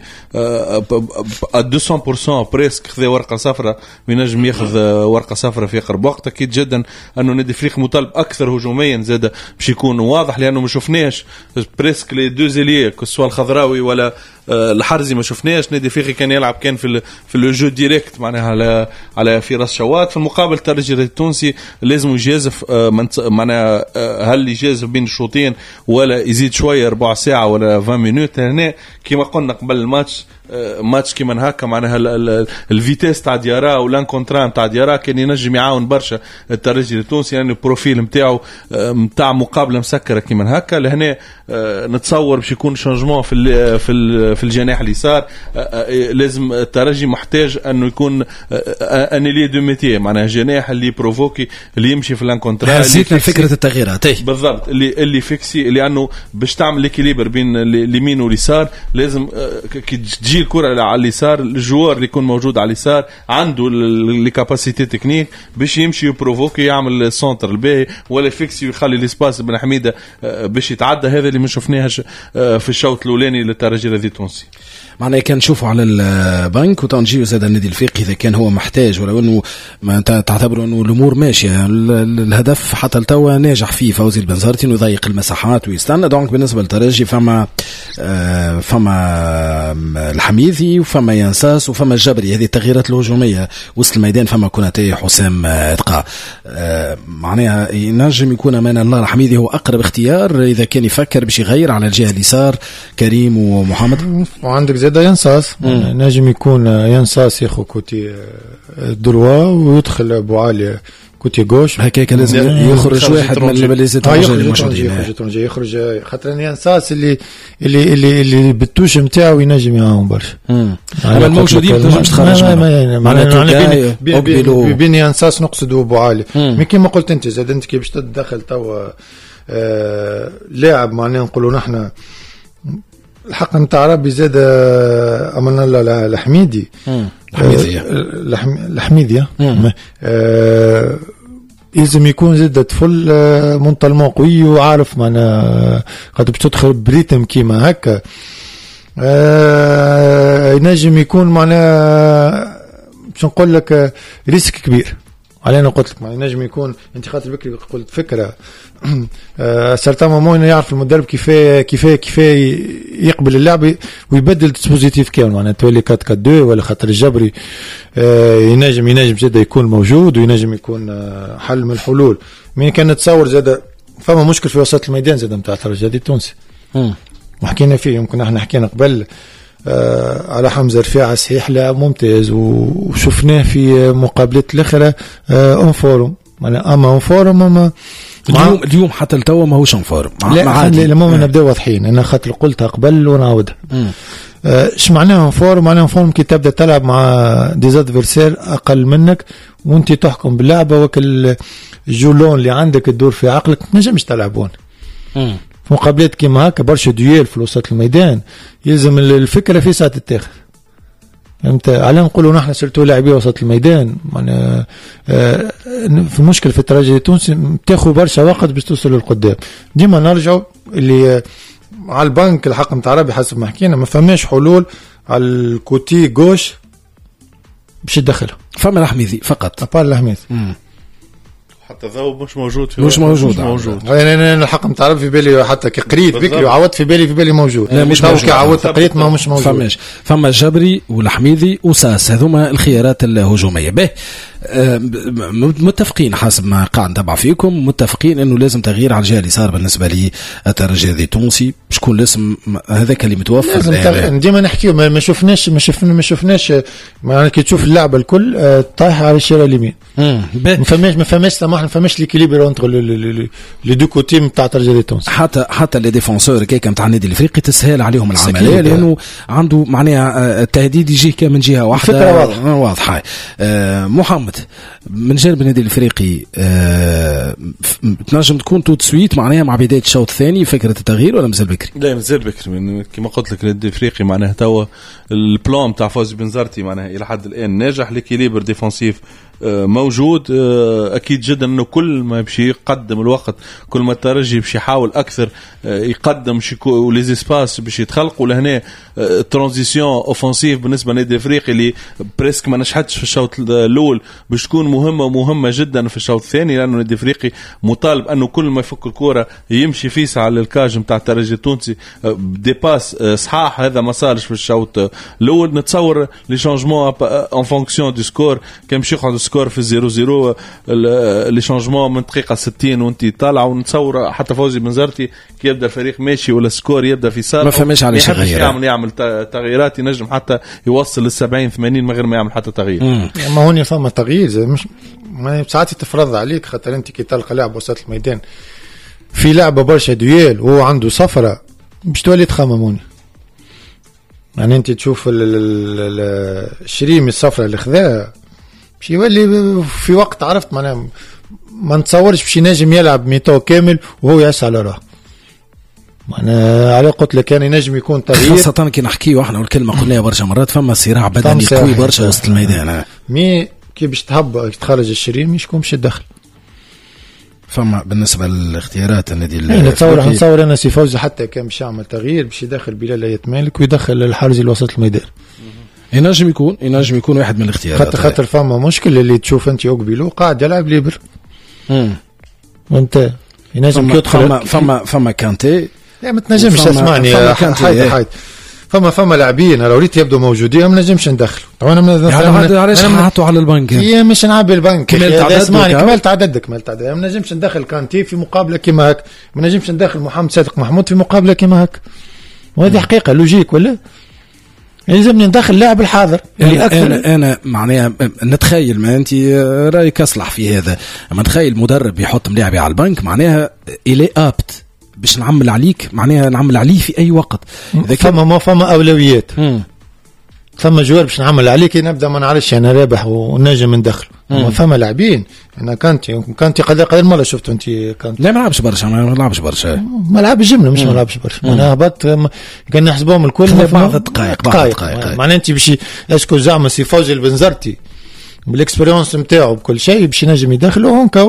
200% بريسك، خذ ورقه صفراء وينجم ياخذ ورقه صفراء في اقرب وقت. اكيد جدا انه النادي الافريقي مطالب اكثر هجوميا زاد باش يكون واضح، لانه ما شفناش بريسك لي دو زيليه سواء الخضراوي ولا الحرزي، ما شفناش. نادي الافريقي كان يلعب كان في الجو ديريكت معناها على فراس شوات. في المقابل الترجي التونسي لازم يجازف معناها هل يجازف بين الشوطين ولا يزيد شويه ربع ساعه ولا 20 مينوت. هنا كما قلنا قبل الماتش ماتش كيما هكا معناها الفيتيس تاع ديارا والانكونترا تاع ديارا كان ينجم يعاون برشا الترجي التونسي، يعني البروفيل نتاعو نتاع مقابله مسكره كيما هكا. لهنا نتصور باش يكون شانجمون في الجناح اليسار. لازم الترجي محتاج انه يكون انيلي دو ميتي، معناها جناح اللي بروفوكي اللي يمشي في الانكونترا. زيدنا فكره التغييرات بالضبط اللي فيكسي، لانه باش تعمل ليكيليبر بين اليمين واليسار لازم كي تجي الكره على اليسار الجوار اللي يكون موجود على اليسار عنده لي كاباسيتي تكنيك باش يمشي يبروفوكي يعمل السنتر الباهي، ولا فيكسي ويخلي الاسباس بن حميده باش يتعدى. هذا اللي ما شفناهش في الشوط الاولاني للترجي التونسي. معناها كان نشوفوا على البنك وتنجيو زاد النادي الافريقي اذا كان هو محتاج، ولو انه ما تعتبروا انه الامور ماشيه. الهدف حتى لتوا ناجح فيه فوزي البنزرتي انه يضيق المساحات ويستنى. دونك بالنسبه للترجي فما الحميدي وفما ينساس وفما الجبري، هذه التغييرات الهجوميه وسط الميدان. فما كوناتي حسام اتقى، معناها ينجم يكون امان الله الحميدي هو اقرب اختيار اذا كان يفكر باش يغير على الجهه اليسار كريم ومحمد. وعندك زاد ينساس نجم يكون ينساس ياخذ كوتي دروا ويدخل ابو علي كوتي غوش. هكاك لازم يخرج واحد من البليزات يخرج خاطر ينساس اللي بالتوش نتاعو ينجم يعاون برشا. اما الموجودين تنجمش تخرج معناتها بين ينساس نقصد ابو علي. مي كيما قلت انت زاد انت كي باش تدخل توا لاعب معناها نقولوا نحن الحق نتاع ربي زاد أمنا الله الحميدي الحميدي لازم يكون زاد طفل منطلمون قوي وعارف معنا قد باش تدخل بريتم كيما هكا. ينجم يكون معنا باش نقول لك ريسك كبير علينا. قلت لك ينجم يكون انت خاطر بكري قلت فكره سرطان مامون يعرف المدرب كيف يقبل اللعب ويبدل الديسبوزيتيف كامل، معناها تولي 4-4-2 ولا خاطر الجبري ينجم جدا يكون موجود وينجم يكون حل من الحلول. مين كان نتصور زاد فما مشكل في وسط الميدان زاد نتاع الترجي التونسي وحكينا فيه. يمكن احنا حكينا قبل على حمزة رفاعة صحيح لاعب ممتاز وشفناه في مقابلات الاخرى اون فورم، معناها اما اون فورم اما اليوم حتى التو ما هوش اون فورم. لا لما نبدا واضحين انا خاطر قلتها قبل ونعاودها. ايش معناها اون فورم؟ معناها اون فورم كي تبدا تلعب مع ديزادفيرسير اقل منك وانت تحكم باللعبه وكل الجولون اللي عندك تدور في عقلك ما نجمش تلعبون. في مقابلات كيما هكا برشا دويل في وسط الميدان يلزم الفكره في ساعه التاخذ. فهمت على نقولوا نحن سلتوا لاعبي وسط الميدان في المشكل في الترجي التونسي تاخذ برشا وقت باش توصل للقدام. ديما نرجعوا اللي على البنك الحق نتاع ربي حسب ما حكينا ما فماش حلول على الكوتي غوش باش يدخلها. فما الحميدي فقط ابار الحميدي حتى ذو مش موجود مش موجود انا الحق نتاع ربي في بالي حتى كي قريت بكري وعودت في بالي موجود. لا مش موجود. كي عودت قريت ما مش موجود. فما الجبري والحميدي وساس هذوما الخيارات الهجوميه. به متفقين حسب ما قاعد نتابع فيكم متفقين انه لازم تغيير على الجهه اليسار بالنسبه لي الترجي التونسي. شكون الاسم هذاك اللي متوفر؟ ديما نحكيو ما شفناش ما كي تشوف اللعبه الكل طايحه على الشارع اليمين. ما فماش سماح ما فماش ليكيليبر انتر لي دو كوتي نتاع الترجي التونسي. حتى لي ديفونسور كيك نتاع النادي الافريقي تسهل عليهم العمليه لانه عنده معناها التهديد يجيه من جهه واحده واضحه. محمد من جانب النادي الافريقي تنجم تكون توت سويت معناها مع بدايه الشوط الثاني فكره التغيير ولا مازال بكري؟ لا مازال بكري. كما قلت لك النادي الافريقي معناها توا البلان تاع فوزي بنزرتي معناها الى حد الان ناجح. ليكيليبر ديفونسيف موجود. اكيد جدا انه كل ما يمشي يقدم الوقت كل ما الترجي باش يحاول اكثر يقدم ولي زيسباس باش يتخلقوا لهنا ترانزيسيون اوفنسيف بالنسبه للنادي الافريقي اللي بريسك ما نجحتش في الشوط الاول باش تكون مهمه جدا في الشوط الثاني لانه النادي الافريقي مطالب انه كل ما يفك الكره يمشي فيسع على الكاج نتاع الترجي التونسي دي باس صحاح. هذا ما صارش في الشوط الاول. نتصور لي شانجمون ان فونكسيون دو سكور كان باش يقعد سكور في 0-0 لي شانجمون من دقيقه 60 وانت طالع. ونتصور حتى فوزي بنزرتي كي يبدا الفريق ماشي ولا سكور يبدا في صالح ما فهمش على شيء غير يعمل تغييرات ينجم حتى يوصل لل70-80 من غير ما يعمل حتى تغيير. ما هوني فما تغيير مش ساعات تفرض عليك خاطر انت كي تلقى لاعب وسط الميدان في لعبه برشا دويل وهو عنده صفرة باش تولي تخمموني. يعني انت تشوف الشريمي الصفرة اللي خذاها باش يولي في وقت عرفت معناها ما نتصورش باش ينجم يلعب ميتو كامل وهو يسعى لراه. أنا على قلت لك كان ينجم يكون تغيير خاصة كي نحكيو احنا والكلمة قلناها برشا مرات فما صراع بدني قوي برشا وسط الميدان. مي كي باش تخرج الشريمي شكون باش يدخل؟ فما بالنسبة للاختيارات النادي نتصور أنا سي فوزي حتى كان باش يعمل تغيير باش يدخل بلال يتمالك ويدخل الحارس الوسط الميدان. ينجم يكون واحد من الاختيارات. خاطر فما مشكلة اللي تشوف أنت يقبلوا قاعد يلعب ليبر. وأنت ينجم يدخل فما كانتي. لا ما تنجمش تسمعني حايد. فما لاعبين لو ريت يبدو موجودين ما نجمش ندخل. انا علاش حاطوا على البنك؟ هي مش نعبي البنك. اسمعني كملت عددك ما نجمش ندخل كانتي في مقابله كيما هك. ما نجمش ندخل محمد صادق محمود في مقابله كيما هك. وهذه حقيقه لوجيك ولا؟ يلزمني ندخل لاعب الحاضر اللي اكثر. انا معناها نتخيل ما انت رايك اصلح في هذا. اما نتخيل مدرب يحط ملاعبي على البنك معناها الي ابت باش نعمل عليك معناها نعمل عليه في اي وقت. فما اولويات. فما جوار باش نعمل عليك نبدا ما نعرفش انا رابح ونجم ندخل. فما لاعبين انا كانتي قدر مره شفته انت كانت لا ما لعبش برشا ما لعبش جمله مش ما لعبش برشا. انا هبط كان نحسبهم الكل بعض الدقائق معناها انت باش اسكو زعما سي فوزي البنزرتي بالاكسبيريونس نتاعو بكل شيء باش ينجم يدخلوا هونك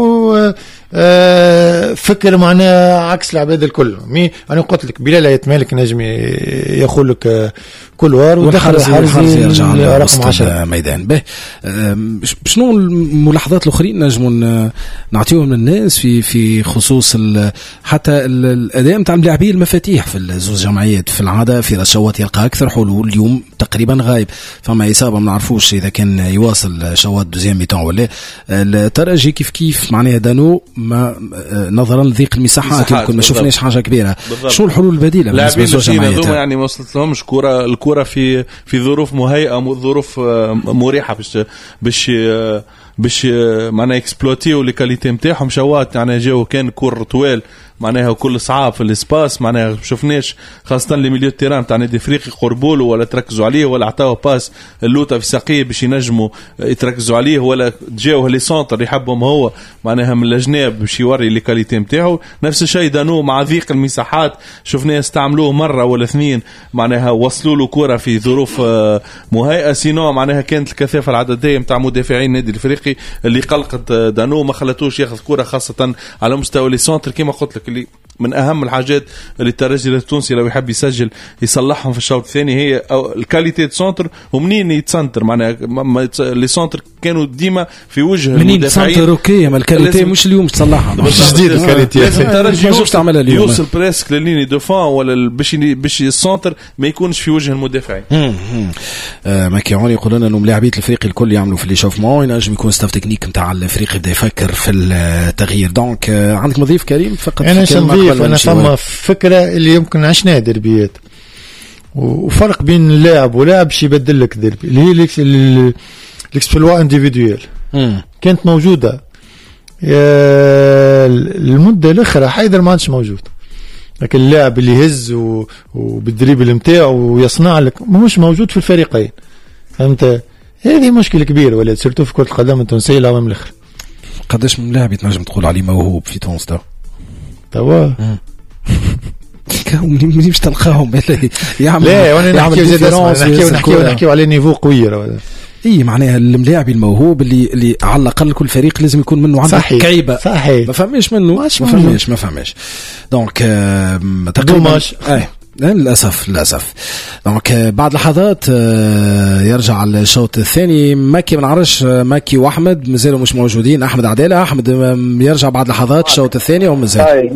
فكر معناه عكس العباد الكل. انا قلت لك بلال يتمالك نجم ياخذ لك كل وار ودخل الحارس يرجع رقم 10 ميدان. به شنو الملاحظات الاخرين نجموا نعطيهم للناس في خصوص حتى الاداء نتاع اللاعبين المفاتيح في الزوج جمعيات؟ في العاده في رشوات يلقى اكثر حلول. اليوم تقريبا غايب فما اصابه ما نعرفوش اذا كان يواصل شوات دوزيام ميتون ولا. الترجي كيف معناها دانو ما نظرا لضيق المساحات يمكن ما شفناش حاجه كبيره. شو الحلول البديله بالنسبه للزوج جمعيات؟ يعني ما وصلت لهمش الكره في ظروف مهيئه ظروف مريحه باش معناها اكسبلوتيو لي كاليتي نتاعهم. شوات يعني جاو كان كور طوال معناها وكل صعاب في الاسباس، معناها شفناش خاصه لي ميليو تيران تاع نادي افريقي قربوله ولا تركزوا عليه ولا عطاوه باس اللوطه في ساقيه باش ينجموا يتركزوا عليه ولا جاوه لي سونتر يحبهم هو معناها من الجناب باش يوري لي كاليتي نتاعو. نفس الشيء دانو مع ضيق المساحات شفناه استعملوه مره ولا اثنين معناها وصلوا له كره في ظروف مهيئه، سينو معناها كانت الكثافه العدديه نتاع مدافعين النادي الافريقي اللي قلقت دانو ما خلتوش ياخذ كره خاصه على مستوى لي سونتر كما قلت لك اللي من اهم الحاجات اللي الترجي التونسي لو يحب يسجل يصلحهم في الشوط الثاني هي الكاليتي سنتر ومنين يتسنتر معناها لي سنتر كانوا ديما في وجه المدافعين سنتر اوكي ما الكاليتي مش اليوم تصلحها جديد الكاليتي الترجي يوصل بريسك لليني دو ولا باش السنتر ما يكونش في وجه المدافعين. ماكيون يقول لنا انه ملاعبيه الافريقي الكل يعملوا في ليشوفمون ينجم يكون ستاف تكنيك نتاع الافريقي بدا يفكر في التغيير. دونك عندك مضيف كريم فقط أنا فما فكرة اللي يمكن عشناها دربيات وفرق بين اللاعب ولاعب شي يبدل لك دربي اللي هي الاكسبلوا انديفيدويل كانت موجودة المدة الأخرى حيدر ما عادش موجود، لكن اللاعب اللي يهز وبالدريبل نتاعو ويصنع لك مش موجود في الفريقين. فهمت؟ هذه مشكلة كبيرة ولا سيرتو في كرة القدم التونسية العام الأخر. قداش من لاعب تنجم تقول عليه موهوب في تونس توا منين باش تلقاهم يعمل لا وانا نحكيو على نيفو قوي اي معناها الملاعب الموهوب اللي على الاقل كل فريق لازم يكون منه عنده كعيبه صحيح ما فهمش منه ما فهمش دونك تقريبا للاسف دونك بعد لحظات يرجع الشوط الثاني. ماكي ما نعرفش ماكي واحمد مازالوا مش موجودين. احمد عداله احمد يرجع بعد لحظات الشوط الثاني ومازال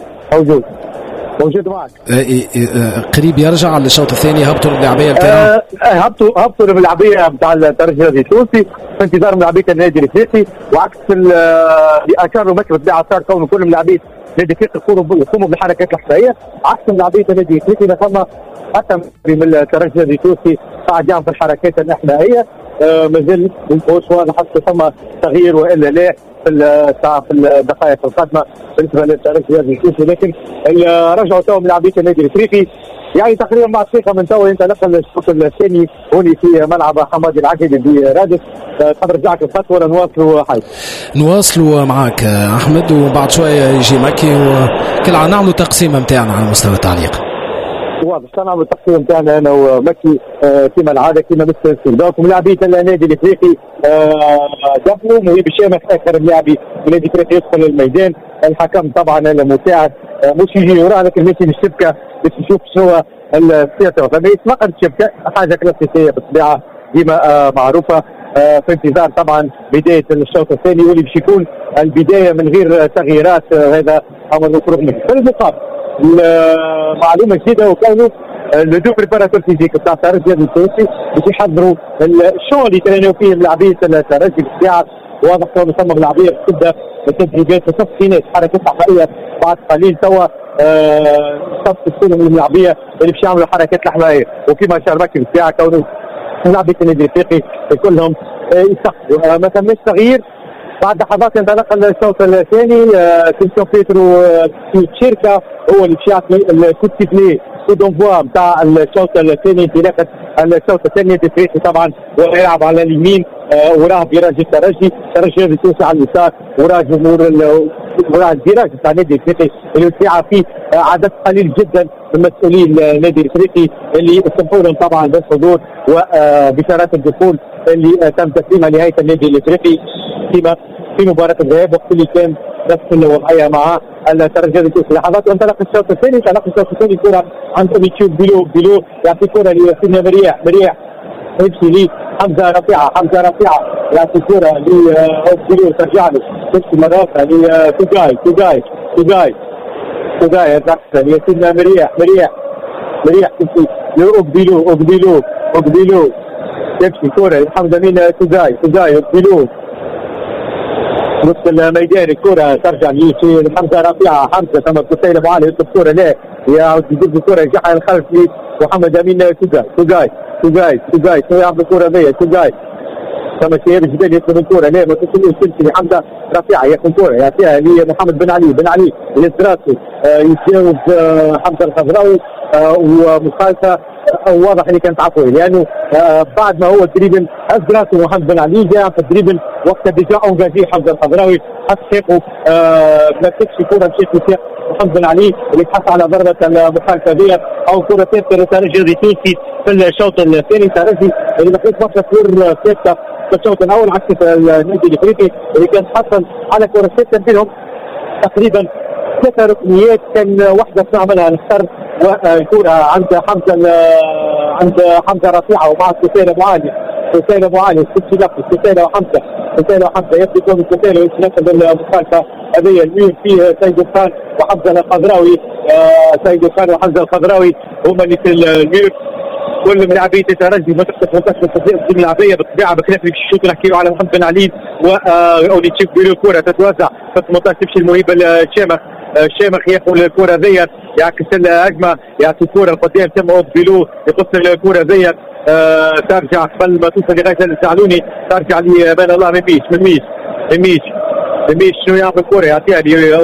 موجود معك. قريب يرجع للشوط الثاني. هبطوا الملاعبيه الكرام هبطوا الملاعبيه نتاع الترجي التونسي في انتظار ملاعبيه النادي الافريقي، وعكس اللي اشاروا مكر بتاع صار كون كل ملاعبيه النادي الافريقي يقوموا بالحركات الاحصائيه عكس ملاعبيه النادي الافريقي. فما حتى من الترجي التونسي قاعد يعمل في الحركات الاحصائيه مازال مش واضح حتى ثم تغيير والا لا في الدقائق القادمه بالنسبه للترجي التونسي، لكن رجعوا تو ملاعبيه النادي الافريقي يعني تقريبا بعد دقيقه من تو ينتقل الشوط الثاني هوني في ملعب حمادي العقيدي برادس. قبل رجعك الخطوه نواصلوا حي نواصلوا معك احمد وبعد شويه يجي مكي وكل عام نعملوا تقسيمه نتاعنا على مستوى التعليق. واضح نعملوا التقسيم نتاعنا انا ومكي كما العاده كما مثل استهداف ملاعبيه النادي الافريقي دفنوا مهيب الشامخ اخر ملاعبي النادي الافريقي يدخل الميدان. الحكم طبعا المساعد مش يجي وراه لكن ماشي للشبكه باش نشوف شنو السياسه فما يتفقد الشبكه حاجه كلاسيكيه بالطبيعه ديما معروفه في انتظار طبعا بدايه الشوط الثاني واللي باش يكون البدايه من غير تغييرات. هذا امر مفروغ منه. في المقابل معلومه جديده وكانوا لو بريباراتور فيزيك بتاع الترجي التونسي باش يحضروا الشو اللي ترينوا فيه ملاعبيه الترجي بالساعه. واضح انه ثم ملاعبيه تبدا التدريبات وتسخينات حركات احمائيه بعد قليل توا صف السنه من الملاعبيه اللي باش يعملوا حركات الاحمائيه وكما اشار مكي بالساعه كونه ملاعبيه النادي الافريقي كلهم يسخنوا. ما تمش تغيير بعد لحظات ينطلق الشوط الثاني. كريستيان بيترو في شركه هو اللي باش يعطي الكوت سيفلي كودونفوا نتاع الشوط الثاني انطلاقه الشوط الثاني الافريقي طبعا ويلعب على اليمين وراه فيراج الترجي التونسي على اليسار وراه جمهور وراه الفيراج نتاع النادي الافريقي اللي يسعى فيه عدد قليل جدا من مسؤولين النادي الافريقي اللي سمحوا لهم طبعا بالحضور وبشارات الدخول اللي تم تسليمها نهايه النادي الافريقي فيما في مباراه الذهاب وقت اللي كان نفس الوضعيه مع الترجي التونسي. لحظات وانطلق الشوط الثاني كره عن توميتشو بيلو يعطي كره لسيدنا مريح يمشي لي حمزه رفيعه يعطي كره لبيلو ترجع له تمشي مره اخرى توجاي الرقصه لسيدنا مريح تمشي لأوغبيلو يمشي كره حمزه من توجاي نص الميدان الكرة ترجع ليشي حمزة رفيعة حمزة ثم قتيل أبو علي يطلب كرة لا يعود يجيب الكرة يرجعها للخلف لمحمد أمين توجاي يعمل الكرة بيا ثم شهاب الجبالي يطلب الكره لا ما تمشي لحمزه رفيعه ياخذ الكره يعطيها لمحمد بن علي يزراسو يتجاوز حمزه الخضراوي ومخالفه واضح اللي كانت عفويه لانه بعد ما هو دريبل ازراسو ومحمد بن علي جاء في الدريبل وقت ديجا انجاجي حمزه الخضراوي حتى شيخو ما تكفي كره مشيت محمد بن علي اللي تحصل على ضربه المخالفه ديت او كره ثابته لترجي تونسي في الشوط الثاني. ترجي اللي ما كانش ماتش كور ثابته في الشوط الاول عكس النادي الافريقي اللي كان حصل على كره ثابته بينهم تقريبا 3 ركنيات كان واحده صنع منها نختار والكره عند حمزه رفيعه ومع سفيان ابو علي سفيان وحمزه يبدو سفيان ويتنفذ المخالفه هذه الميل فيه سيد خان وحمزه الخضراوي. سيد خان وحمزه الخضراوي هما اللي في الميل. كل من لاعبي الترجي ما تقدر تنتصر في الملعبيه بالطبيعه بخلاف اللي الشوط نحكيو على محمد بن علي واوليتشيك بيلو الكره تتوزع في 18 تمشي المهيب الشامخ ياخذ الكره ذيت يعكس الهجمه يعطي الكره القدام تم بيلو يقص الكره ذيت ترجع قبل ما توصل لغايه الزعلوني ترجع لامان الله من ميش شنو يعمل الكره يعطيها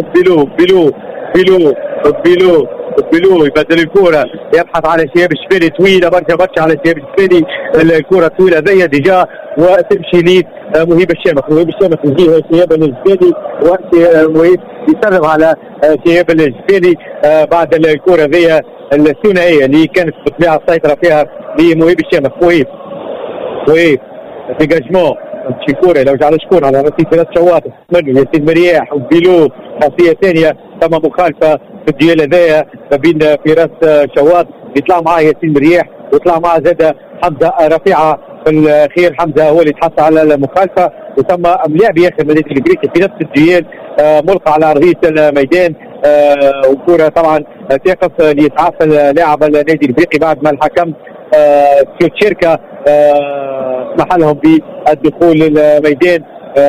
بيلو يبدل الكرة يبحث على شهاب الشبالي طويلة برشا على شهاب الشبالي الكرة الطويلة ذي ديجا وتمشي لي مهيب الشامخ يجيه شهاب الشبالي ومهيب يسرب على شهاب الشبالي بعد الكرة ذي الثنائية اللي كانت بالطبيعة السيطرة فيها لمهيب الشامخ وهيب ديجاجمون تمشي كورة لو جعل شكون على رصيد 3 شواط منه ياسين مرياح وبيلو خاصية ثانية ثم مخالفة في الديال هذايا ما بين فراس شواط يطلع معاه ياسين مرياح ويطلع معاه زاد حمزة رفيعة في الخير. حمزة هو اللي تحصل على المخالفة وثم لاعب ياسر من النادي الافريقي في نفس الديال ملقى على ارضية الميدان وكرة طبعا تقف ليتعافى لاعب النادي الافريقي بعد ما الحكم تشيركا سمح لهم بالدخول للميدان.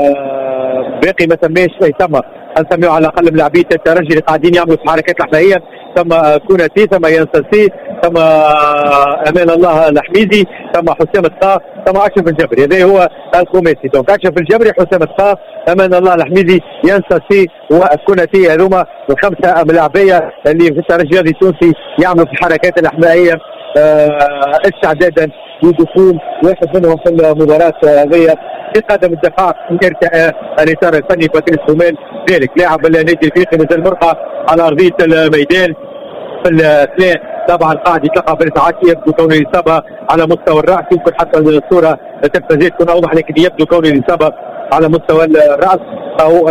باقي ما تماش يسمى نسميه على الاقل من لاعبيه الترجي اللي قاعدين يعملوا في حركات لحظيه ثم كوناتي ثم ينسسي ثم امان الله الحميدي ثم حسام الطاق ثم اشرف الجبري. هذا هو الخماسي دونك اشرف الجبري حسام الطاق امان الله الحميدي ينسسي وكوناتي هذوما الخمسه اللاعبيه اللي في الترجي التونسي يعملوا في الحركات الاحمائيه استعدادا لدخول واحد منهم في المباراه هذه في قدم الدفاع الاطار الفني باتريس سوميل. ذلك لاعب النادي الافريقي مازال مرقى على ارضيه الميدان في الاثنين طبعا قاعد يتلقى بالاسعاف يبدو كونه الاصابه على مستوى الراس يمكن حتى الصوره التلفزيونيه تكون اوضح لكن يبدو كونه الاصابه على مستوى الراس او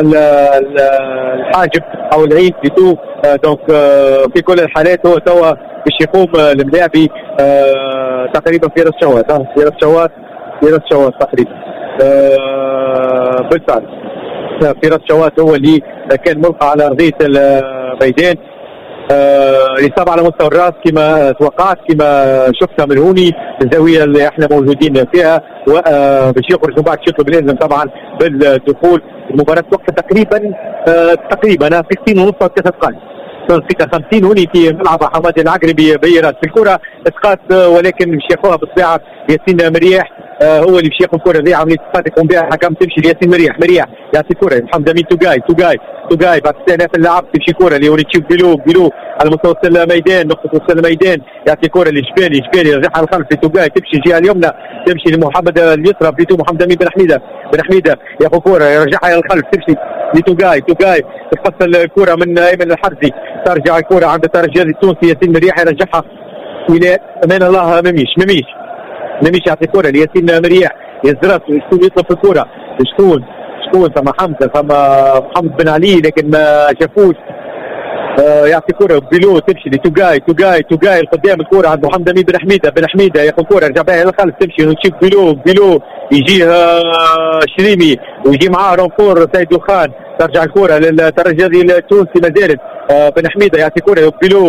الحاجب او العين بتو دونك في كل الحالات هو توا باش يقوم الملاعبي تقريبا في راس شوات تقريبا بالفعل فراس شوات هو اللي كان ملقى على ارضيه الميدان. الاصابه على مستوى الراس كما توقعت كما شفتها من هوني الزاويه اللي احنا موجودين فيها وباش يخرج من بعد شكله بلازم طبعا بالدخول. المباراه وقتها تقريبا في 60 ونص او 3 دقائق 56 هوني في ملعب حمادي العقربي بيرات في الكره اسقاط ولكن مش ياخذها بالطبيعه ياسين مرياح هو اللي باش ياخذ الكره ذي عمليه اسقاط يقوم بها الحكم تمشي لياسين مرياح يعطي الكره محمد امين توغاي بعد استئناف اللعب تمشي كره لوريتشيك بيلو على مستوى الميدان نقطه وسط الميدان يعطي كره لجبالي يرجعها للخلف لتوغاي تمشي الجهه اليمنى تمشي لمحمد اليسرى بيتو محمد امين بن حميده ياخذ كره يرجعها للخلف تمشي لتوغاي تفصل الكره من ايمن الحرزي ترجع الكره عند الترجي التونسي ياسين مرياح يرجعها الى امان الله مميش يعطي كره لياسين مرياح يزرس شكون يطلب في الكره شكون ثم حمزه ثم محمد بن علي لكن ما شافوش يعطي كره بيلو تمشي لتوغاي القدام الكره عند محمد امين بن حميده ياخذ كره يرجع بها للخلف تمشي ونشوف بيلو يجيه شريمي ويجي معاه رونفور سيد خان ترجع الكره للترجي التونسي ما زالت بن حميده يعطي كره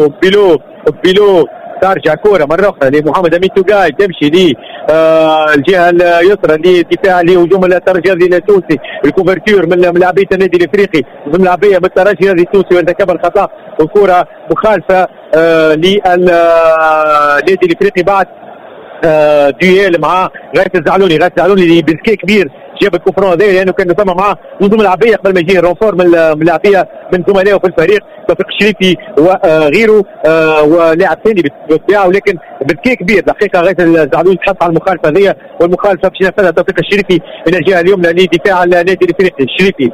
بيلو ترجع كرة مرة أخرى لمحمد أمين توغاي تمشي لي الجهة اليسرى لدفاع لهجوم الترجي التونسي الكوفرتير من لاعبية النادي الإفريقي من لاعبية من الترجي التونسي وارتكب الخطأ والكرة مخالفة للنادي الإفريقي بعد ديال مع غاية الزعلوني اللي بذكاء كبير جاب الكوفرون هذا لانه كان ثم معاه نجوم العبيه قبل ما يجي رونفور من العبيه من زملائه في الفريق توفيق الشريفي وغيره ولاعب ثاني بالطبيعه، ولكن بذكاء كبير دقيقه غايه الزعلوني تحط على المخالفه هذه، والمخالفه باش ينفذها توفيق الشريفي من الجهه اليمنى لدفاع النادي الافريقي.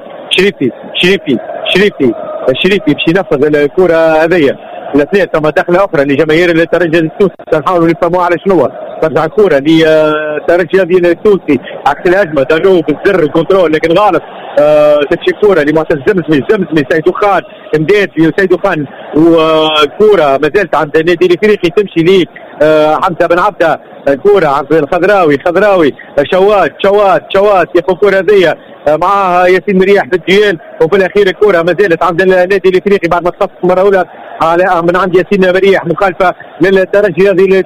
الشريفي باش ينفذ الكره هذه الاثنين. ثم دخله اخرى لجماهير الترجي التونسي، نحاولوا نفهموا على شنو. ترجع الكره للترجي التونسي عكس الهجمه، دانو بالزر الكنترول لكن غلط. تمشي الكره لمعتز زمزمي سيدو خان مداد في سيدو خان، والكره ما زالت عند النادي الافريقي تمشي لي حمزه بن عبده. الكره عند الخضراوي شوات ياخذ الكره هذه معها ياسين مرياح بالديال، وفي الاخير الكره ما زالت عند النادي الافريقي بعد ما تخصص مره اولى من عند ياسين مرياح. مخالفه للترجي هذه